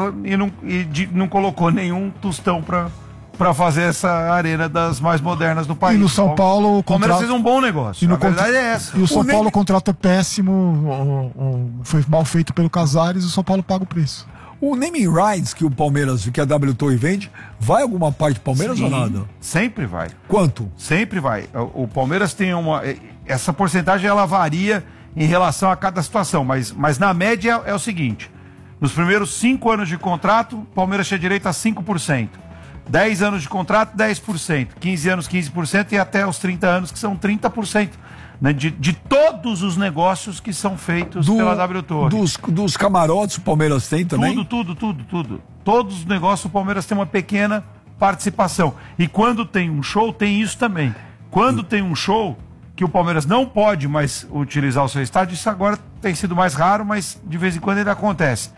e não colocou nenhum tostão pra fazer essa arena das mais modernas do país. E no São Paulo... O Palmeiras fez um bom negócio. A verdade é essa. E o São Paulo, o contrato é péssimo, foi mal feito pelo Casares, o São Paulo paga o preço. O naming rights que o Palmeiras, que a W Torre vende, vai alguma parte do Palmeiras ou nada? Sempre vai. Quanto? Sempre vai. O Palmeiras tem essa porcentagem, ela varia em relação a cada situação, mas na média é o seguinte: nos primeiros 5 anos de contrato, o Palmeiras tinha direito a 5%. 10 anos de contrato, 10%. 15 anos, 15%. E até os 30 anos, que são 30%. Né, de todos os negócios que são feitos pela W Torre. Dos camarotes o Palmeiras tem também? Tudo. Todos os negócios o Palmeiras tem uma pequena participação. E quando tem um show, tem isso também. Quando tem um show que o Palmeiras não pode mais utilizar o seu estádio, isso agora tem sido mais raro, mas de vez em quando ainda acontece.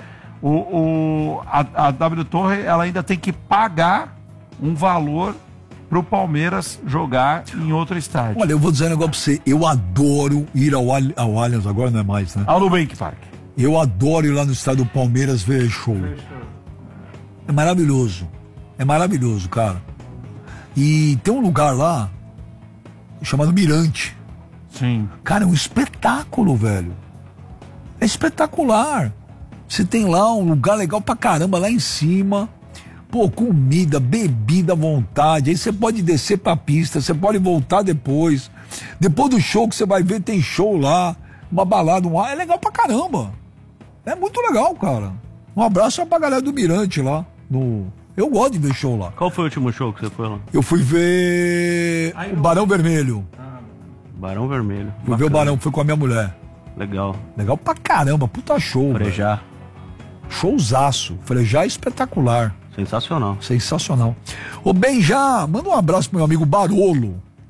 A W Torre, ela ainda tem que pagar um valor pro Palmeiras jogar em outro estádio. Olha, eu vou dizer um negócio pra você. Eu adoro ir ao Allianz, agora não é mais, né? Ao Nubank Park. Eu adoro ir lá no estádio do Palmeiras ver show. É maravilhoso. É maravilhoso, cara. E tem um lugar lá chamado Mirante. Sim. Cara, é um espetáculo, velho. É espetacular. Você tem lá um lugar legal pra caramba lá em cima. Pô, comida, bebida à vontade. Aí você pode descer pra pista, você pode voltar depois. Depois do show que você vai ver, tem show lá, uma balada, é legal pra caramba. É muito legal, cara. Um abraço pra galera do Mirante lá. Eu gosto de ver show lá. Qual foi o último show que você foi lá? Eu fui ver o Barão Vermelho. Barão Vermelho. Fui ver o Barão, fui com a minha mulher. Legal. Legal pra caramba, puta show. Frejá. Showzaço. Frejá espetacular. Sensacional. Sensacional. Ô, Benjá, manda um abraço pro meu amigo Barolo.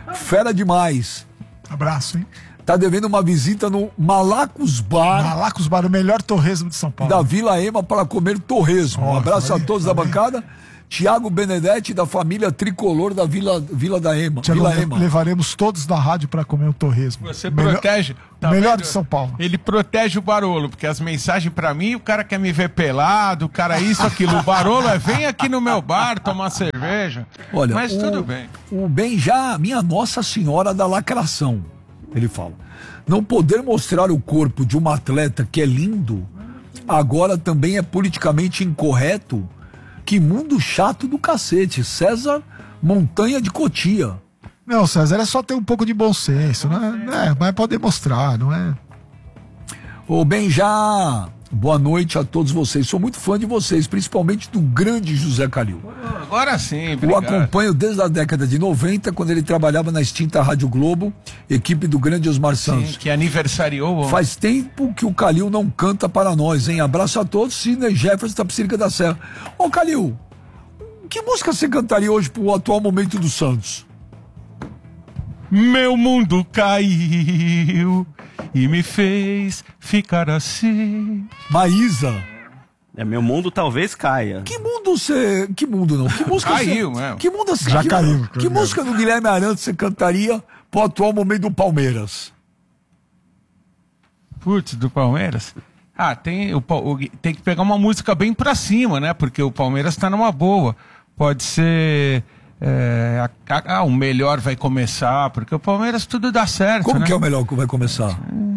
Fera demais. Abraço, hein? Tá devendo uma visita no Malacos Bar. Malacos Bar, o melhor torresmo de São Paulo. Da Vila Ema para comer torresmo. Um abraço a todos da bancada. Tiago Benedetti, da família tricolor da Vila da Ema. Tiago, Vila Ema. levaremos todos da rádio para comer o torresmo. Você protege. Tá melhor vendo? de São Paulo. Ele protege o Barolo, porque as mensagens pra mim, o cara quer me ver pelado, o cara isso, aquilo. O Barolo vem aqui no meu bar tomar cerveja. Olha, mas tudo bem. O Benja, minha Nossa Senhora da Lacração, ele fala. Não poder mostrar o corpo de uma atleta que é lindo, agora também é politicamente incorreto. Que mundo chato do cacete. César Montanha de Cotia. Não, César, é só ter um pouco de bom senso, né? Mas pode mostrar, não é? Ô Benja, boa noite a todos vocês. Sou muito fã de vocês, principalmente do grande José Calil. Agora sim, O obrigado. acompanho desde a década de 90, quando ele trabalhava na extinta Rádio Globo, equipe do grande Osmar Santos. Sim, que aniversariou. Faz tempo que o Calil não canta para nós, hein? Abraço a todos, Sidney Jefferson, Tapicirica da Serra. Ô Calil, que música você cantaria hoje pro atual momento do Santos? Meu mundo caiu e me fez ficar assim. Maísa. Meu mundo talvez caia. Que mundo você... Que mundo não? Que música Caiu, você... mesmo. Que mundo você... Já caiu. Que música do Guilherme Arantes você cantaria pro atual momento do Palmeiras? Putz, do Palmeiras? Ah, tem que pegar uma música bem pra cima, né? Porque o Palmeiras tá numa boa. Pode ser... o melhor vai começar, porque o Palmeiras tudo dá certo. Como né? que é o melhor que vai começar?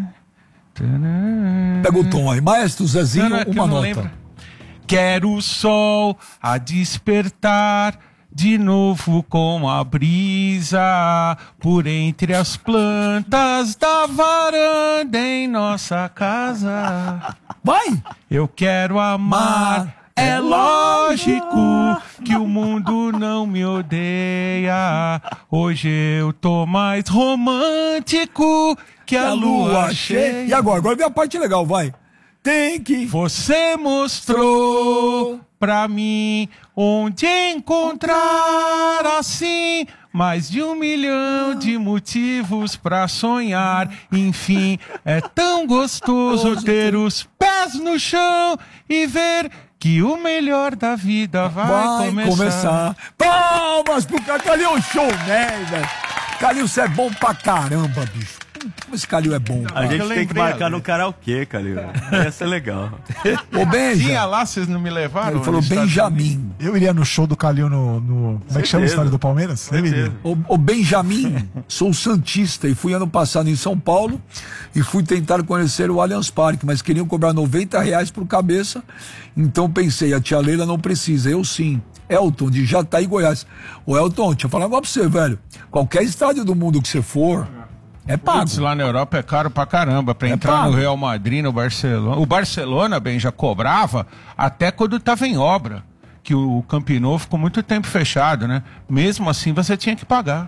Pega o tom aí. Maestro Zezinho, Não, é que eu uma não nota. lembro. Quero o sol a despertar de novo com a brisa por entre as plantas da varanda em nossa casa. Vai! Eu quero amar. É lógico que o mundo não me odeia. Hoje eu tô mais romântico que a lua cheia. E agora? Agora vem a parte legal, vai. Tem que... Você mostrou pra mim onde encontrar assim mais de 1 milhão de motivos pra sonhar. Enfim, é tão gostoso ter os pés no chão e ver que o melhor da vida vai começar. Palmas pro Calil, show, né, velho? Calil, você é bom pra caramba, bicho. Como esse Calil é bom. A gente tem que marcar no karaokê, Calil. Ia ser legal. Ô, Benja. Tinha lá, vocês não me levaram? Ele falou Benjamin. Eu iria no show do Calil no... Como é que chama a história do Palmeiras? Eu iria. Ô Benjamin, sou santista e fui ano passado em São Paulo e fui tentar conhecer o Allianz Parque, mas queriam cobrar R$90 por cabeça, então pensei, a tia Leila não precisa, eu sim. Elton, de Jataí, Goiás. Ô Elton, deixa eu falar agora pra você, velho. Qualquer estádio do mundo que você for, é pago. Putz, lá na Europa é caro pra caramba, pra entrar pago. no Real Madrid, no Barcelona. O Barcelona, bem, já cobrava até quando tava em obra, que o Camp Nou ficou muito tempo fechado, né? Mesmo assim, você tinha que pagar.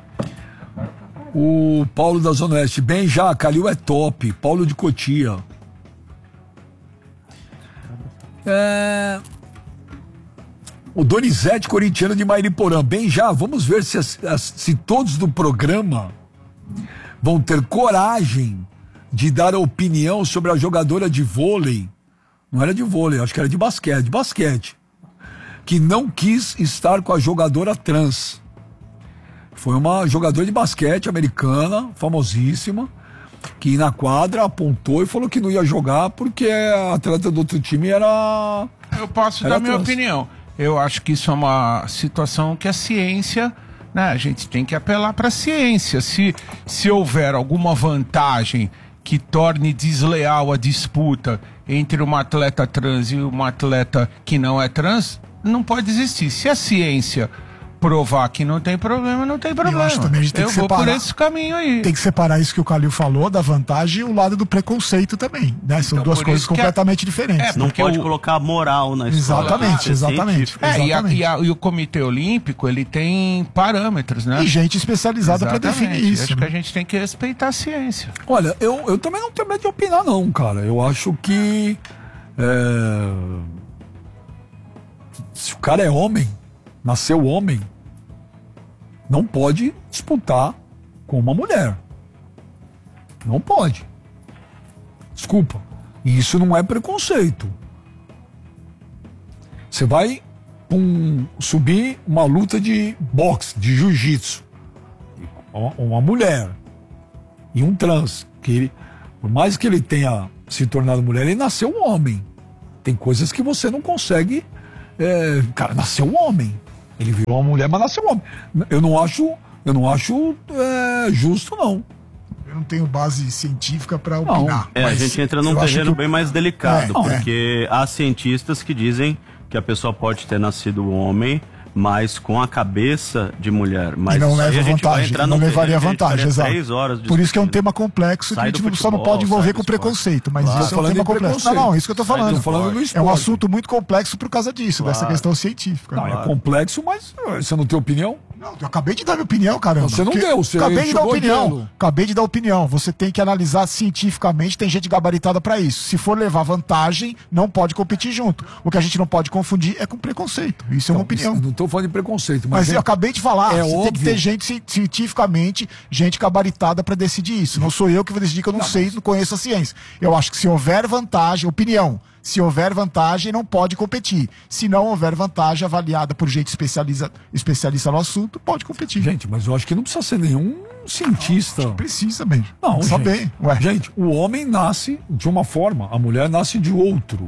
O Paulo da Zona Oeste, bem já, Calil é top. Paulo de Cotia. O Donizete, corintiano de Mairiporã. Bem já, vamos ver se todos do programa vão ter coragem de dar a opinião sobre a jogadora de vôlei. Não era de vôlei, acho que era de basquete. Que não quis estar com a jogadora trans. Foi uma jogadora de basquete americana, famosíssima, que na quadra apontou e falou que não ia jogar porque a atleta do outro time era... Eu posso Era dar minha trans. opinião. Eu acho que isso é uma situação que a ciência, né? A gente tem que apelar para a ciência. Se houver alguma vantagem que torne desleal a disputa entre uma atleta trans e uma atleta que não é trans, não pode existir. Se a ciência provar que não tem problema, não tem problema. Eu acho também a gente tem eu que vou separar. por esse caminho aí. Tem que separar isso que o Calil falou, da vantagem, e o lado do preconceito também, né? São Então, duas por coisas isso que completamente diferentes. Não Porque pode colocar moral na escola. Exatamente, exatamente. E o Comitê Olímpico, ele tem parâmetros, né? E gente especializada para Exatamente. definir isso. Acho né? que a gente tem que respeitar a ciência. Olha, eu também não tenho medo de opinar não, cara. Eu acho que... se o cara é homem, nasceu homem, não pode disputar com uma mulher. Não pode. Desculpa. E isso não é preconceito. Você vai subir uma luta de boxe, de jiu-jitsu. Uma mulher e um trans, por mais que ele tenha se tornado mulher, ele nasceu um homem. Tem coisas que você não consegue. Cara, nasceu um homem. Ele virou uma mulher, mas nasceu um homem. Eu não acho justo, não. Eu não tenho base científica para opinar. A gente entra num terreno bem mais delicado, porque há cientistas que dizem que a pessoa pode ter nascido homem, mas com a cabeça de mulher. Mas e não leva vantagem, não levaria vantagem, exato. Por isso que é um tema complexo que a gente só não pode envolver com preconceito, mas isso é um tema complexo. Não, isso que eu tô falando. É um assunto muito complexo por causa disso, dessa questão científica. Não, é complexo, mas você não tem opinião? Não, eu acabei de dar minha opinião, caramba. Você não deu, você acabei de dar opinião. Acabei de dar opinião. Você tem que analisar cientificamente, tem gente gabaritada pra isso. Se for levar vantagem, não pode competir junto. O que a gente não pode confundir é com preconceito. Isso é uma opinião. Não tô falando de preconceito, mas eu acabei de falar. Você tem que ter gente cientificamente, gente gabaritada pra decidir isso. Não sou eu que vou decidir que eu não sei, não conheço a ciência. Eu acho que se houver vantagem, opinião. Se houver vantagem, não pode competir. Se não houver vantagem avaliada por gente especialista no assunto, pode competir. Gente, mas eu acho que não precisa ser nenhum cientista. Não, precisa mesmo. Não, saber. Gente, o homem nasce de uma forma, a mulher nasce de outro.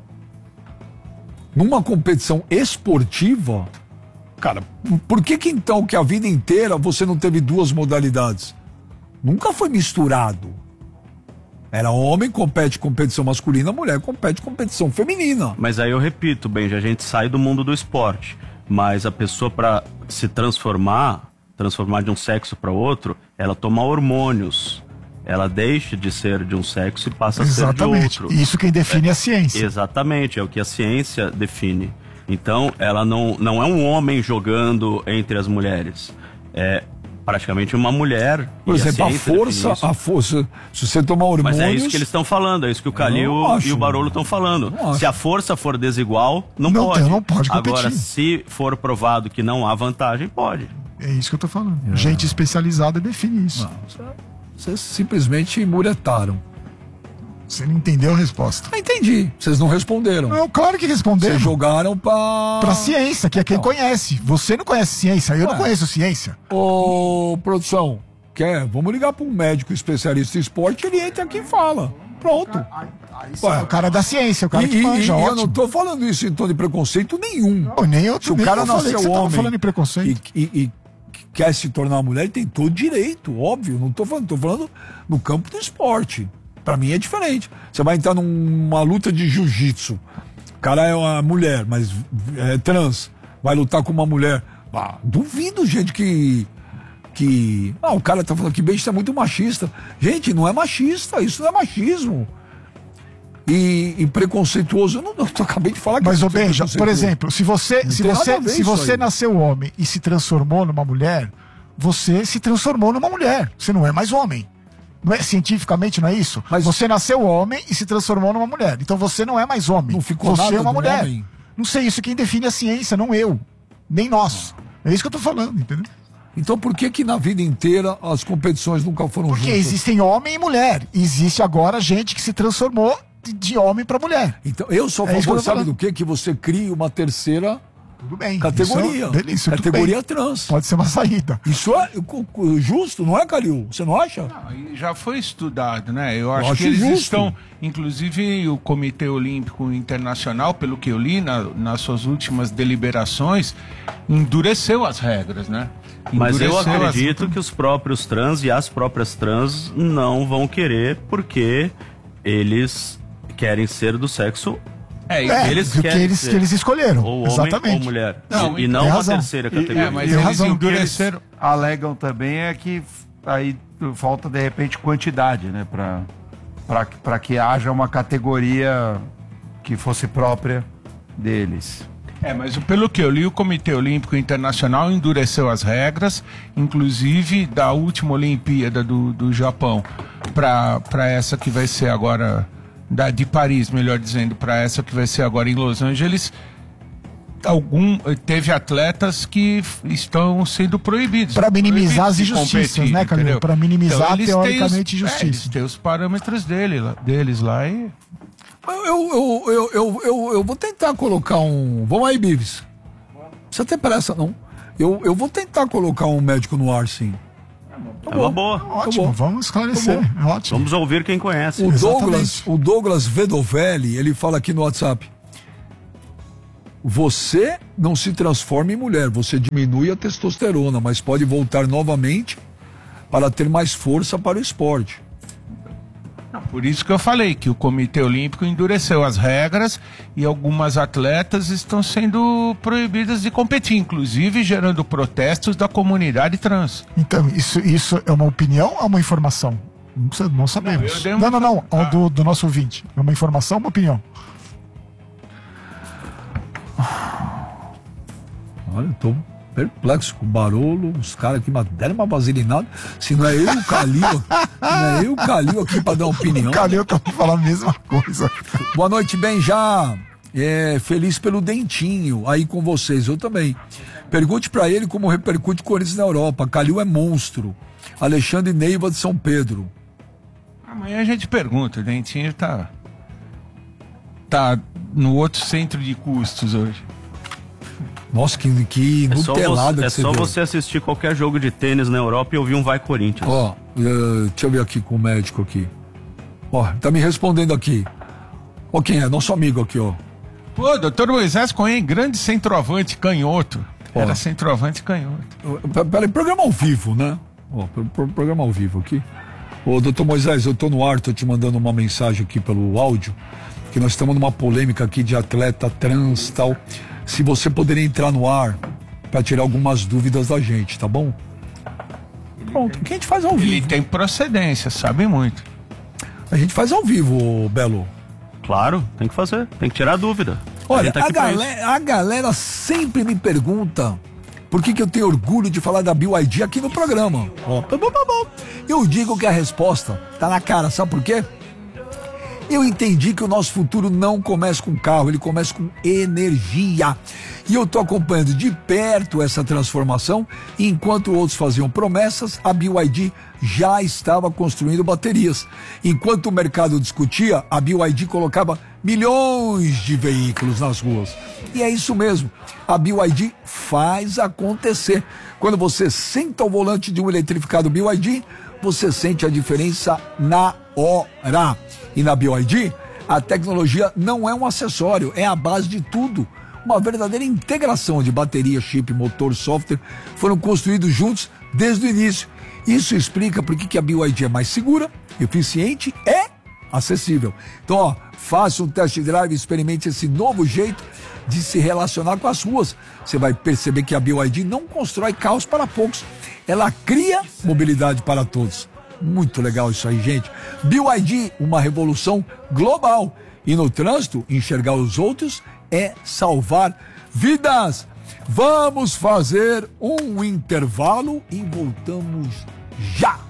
Numa competição esportiva, cara, por que então que a vida inteira você não teve duas modalidades? Nunca foi misturado. Era homem, compete competição masculina, mulher compete competição feminina. Mas aí eu repito, Benji, a gente sai do mundo do esporte. Mas a pessoa, para se transformar de um sexo para outro, ela toma hormônios. Ela deixa de ser de um sexo e passa a ser de outro. Isso quem define é a ciência. Exatamente, é o que a ciência define. Então, ela não é um homem jogando entre as mulheres. É praticamente uma mulher. Por exemplo, a força, se você tomar hormônios... Mas é isso que eles estão falando, é isso que o Calil e o Barolo estão falando. Se a força for desigual, não pode. Não pode competir. Agora, se for provado que não há vantagem, pode. É isso que eu tô falando. Gente especializada define isso. Vocês simplesmente muretaram. Você não entendeu a resposta. Entendi. Vocês não responderam. Não, claro que responderam. Vocês jogaram pra ciência, que é quem conhece. Você não conhece ciência, eu não conheço ciência. Ô, produção, vamos ligar pra um médico especialista em esporte, ele entra aqui e fala. Pronto. O cara da ciência, o cara que manja. Eu não tô falando isso em tom de preconceito nenhum. Não, nem eu. Se o cara nasceu homem falando em preconceito. E quer se tornar uma mulher, ele tem todo direito, óbvio. Não tô falando no campo do esporte. Pra mim é diferente. Você vai entrar numa luta de jiu-jitsu. O cara é uma mulher, mas é trans. Vai lutar com uma mulher. Duvido, gente, que o cara tá falando que beijo é muito machista. Gente, não é machista. Isso não é machismo. E preconceituoso. Eu acabei de falar que... Mas, Benja, por exemplo, se você nasceu homem e se transformou numa mulher, você se transformou numa mulher. Você não é mais homem. Não é, cientificamente não é isso? Mas você nasceu homem e se transformou numa mulher. Então você não é mais homem. Não ficou você nada é uma mulher. Homem. Não sei, isso quem define a ciência, não eu. Nem nós. É isso que eu tô falando, entendeu? Então por que na vida inteira as competições nunca foram juntas? Porque existem homem e mulher. Existe agora gente que se transformou de homem para mulher. Então eu sou a favor, sabe do quê? Que você crie uma terceira... Tudo bem. Categoria. Isso, categoria trans. Pode ser uma saída. Isso é justo, não é, Calil? Você não acha? Não, já foi estudado, né? Eu acho que eles estão, inclusive o Comitê Olímpico Internacional, pelo que eu li nas suas últimas deliberações, endureceu as regras, né? Mas eu acredito que os próprios trans e as próprias trans não vão querer, porque eles querem ser do sexo que eles escolheram. Ou homem ou mulher. E não uma terceira categoria. Mas eles endureceram. Alegam também que aí falta de repente quantidade, né? Para que haja uma categoria que fosse própria deles. Mas pelo que eu li, o Comitê Olímpico Internacional endureceu as regras, inclusive da última Olimpíada do Japão para essa que vai ser agora... de Paris, melhor dizendo, para essa que vai ser agora em Los Angeles, teve atletas que estão sendo proibidos. Para minimizar as injustiças, né, Calil? Para minimizar, então, teoricamente, injustiça. Eles têm os parâmetros deles lá e... Eu vou tentar colocar um... Vamos aí, Bives. Não precisa ter pressa, não. Eu vou tentar colocar um médico no ar, sim. É uma boa. Ótimo, vamos esclarecer. É ótimo. Vamos ouvir quem conhece. O Douglas Vedovelli, ele fala aqui no WhatsApp. Você não se transforma em mulher, você diminui a testosterona, mas pode voltar novamente para ter mais força para o esporte. Por isso que eu falei que o Comitê Olímpico endureceu as regras e algumas atletas estão sendo proibidas de competir, inclusive gerando protestos da comunidade trans. Então, isso é uma opinião ou uma informação? Não sabemos. Não. Do nosso ouvinte. É uma informação ou uma opinião? Olha, eu tô perplexo com o Barolo, os caras aqui deram uma vaselinada. Se não é eu e o Calil aqui pra dar uma opinião. O Calil acabou de falar a mesma coisa. Boa noite, Benjá. Feliz pelo Dentinho aí com vocês, eu também. Pergunte pra ele como repercute o Corinthians na Europa. Calil é monstro. Alexandre Neiva de São Pedro. Amanhã a gente pergunta, o Dentinho tá no outro centro de custos hoje. Nossa, que nutelada que você deu. É só você assistir qualquer jogo de tênis na Europa e ouvir um Vai Corinthians. Deixa eu ver aqui com o médico aqui. Tá me respondendo aqui. Quem é? Nosso amigo aqui, Pô, doutor Moisés Cohen, grande centroavante canhoto. Era centroavante canhoto. Peraí, programa ao vivo, né? Programa ao vivo aqui. Doutor Moisés, eu tô no ar, tô te mandando uma mensagem aqui pelo áudio, que nós estamos numa polêmica aqui de atleta trans e tal. Se você poderia entrar no ar para tirar algumas dúvidas da gente, tá bom? Pronto, que a gente faz ao vivo. Ele tem procedência, sabe muito. A gente faz ao vivo, Belo. Claro, tem que fazer, tem que tirar a dúvida. Olha, a galera sempre me pergunta por que eu tenho orgulho de falar da BYD aqui no programa. Eu digo que a resposta tá na cara, sabe por quê? Eu entendi que o nosso futuro não começa com carro, ele começa com energia. E eu estou acompanhando de perto essa transformação. E enquanto outros faziam promessas, a BYD já estava construindo baterias. Enquanto o mercado discutia, a BYD colocava milhões de veículos nas ruas. E é isso mesmo, a BYD faz acontecer. Quando você senta ao volante de um eletrificado BYD, você sente a diferença na hora. E na BYD, a tecnologia não é um acessório, é a base de tudo. Uma verdadeira integração de bateria, chip, motor, software foram construídos juntos desde o início. Isso explica por que a BYD é mais segura, eficiente e acessível. Então, faça um test drive e experimente esse novo jeito de se relacionar com as ruas. Você vai perceber que a BYD não constrói carros para poucos, ela cria mobilidade para todos. Muito legal isso aí, gente. BYD, uma revolução global. E no trânsito, enxergar os outros é salvar vidas. Vamos fazer um intervalo e voltamos já.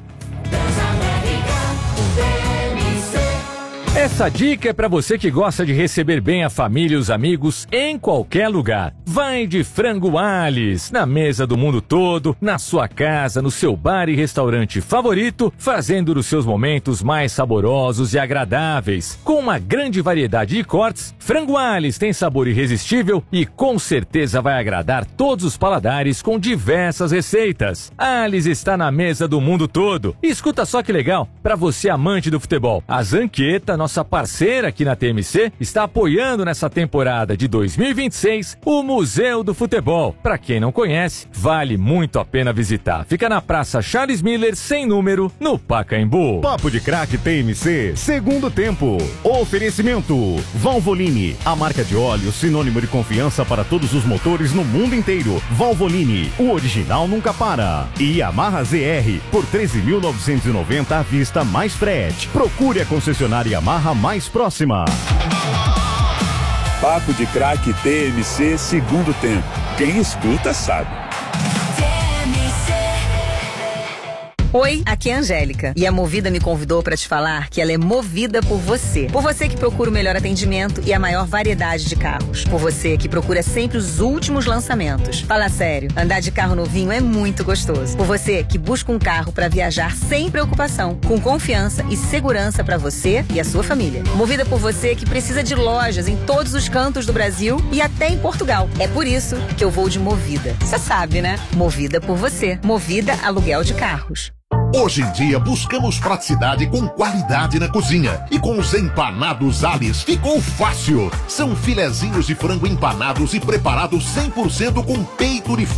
Essa dica é para você que gosta de receber bem a família e os amigos em qualquer lugar. Vai de Frango Alice, na mesa do mundo todo, na sua casa, no seu bar e restaurante favorito, fazendo dos seus momentos mais saborosos e agradáveis. Com uma grande variedade de cortes, Frango Alice tem sabor irresistível e com certeza vai agradar todos os paladares com diversas receitas. Alice está na mesa do mundo todo. E escuta só que legal, para você amante do futebol, a Zanqueta, nossa parceira aqui na TMC, está apoiando nessa temporada de 2026 o Museu do Futebol. Para quem não conhece, vale muito a pena visitar. Fica na Praça Charles Miller, sem número, no Pacaembu. Papo de Craque TMC, segundo tempo. Oferecimento Valvoline, a marca de óleo sinônimo de confiança para todos os motores no mundo inteiro. Valvoline, o original nunca para. E Yamaha ZR, por 13.990 à vista mais frete. Procure a concessionária Yamaha mais próxima. Papo de Craque TMC, segundo tempo. Quem escuta sabe. Oi, aqui é a Angélica e a Movida me convidou para te falar que ela é movida por você. Por você que procura o melhor atendimento e a maior variedade de carros. Por você que procura sempre os últimos lançamentos. Fala sério, andar de carro novinho é muito gostoso. Por você que busca um carro para viajar sem preocupação, com confiança e segurança para você e a sua família. Movida por você que precisa de lojas em todos os cantos do Brasil e até em Portugal. É por isso que eu vou de Movida. Você sabe, né? Movida por você. Movida Aluguel de Carros. Hoje em dia buscamos praticidade com qualidade na cozinha. E com os empanados Alice ficou fácil. São filezinhos de frango empanados e preparados 100% com peito de frango.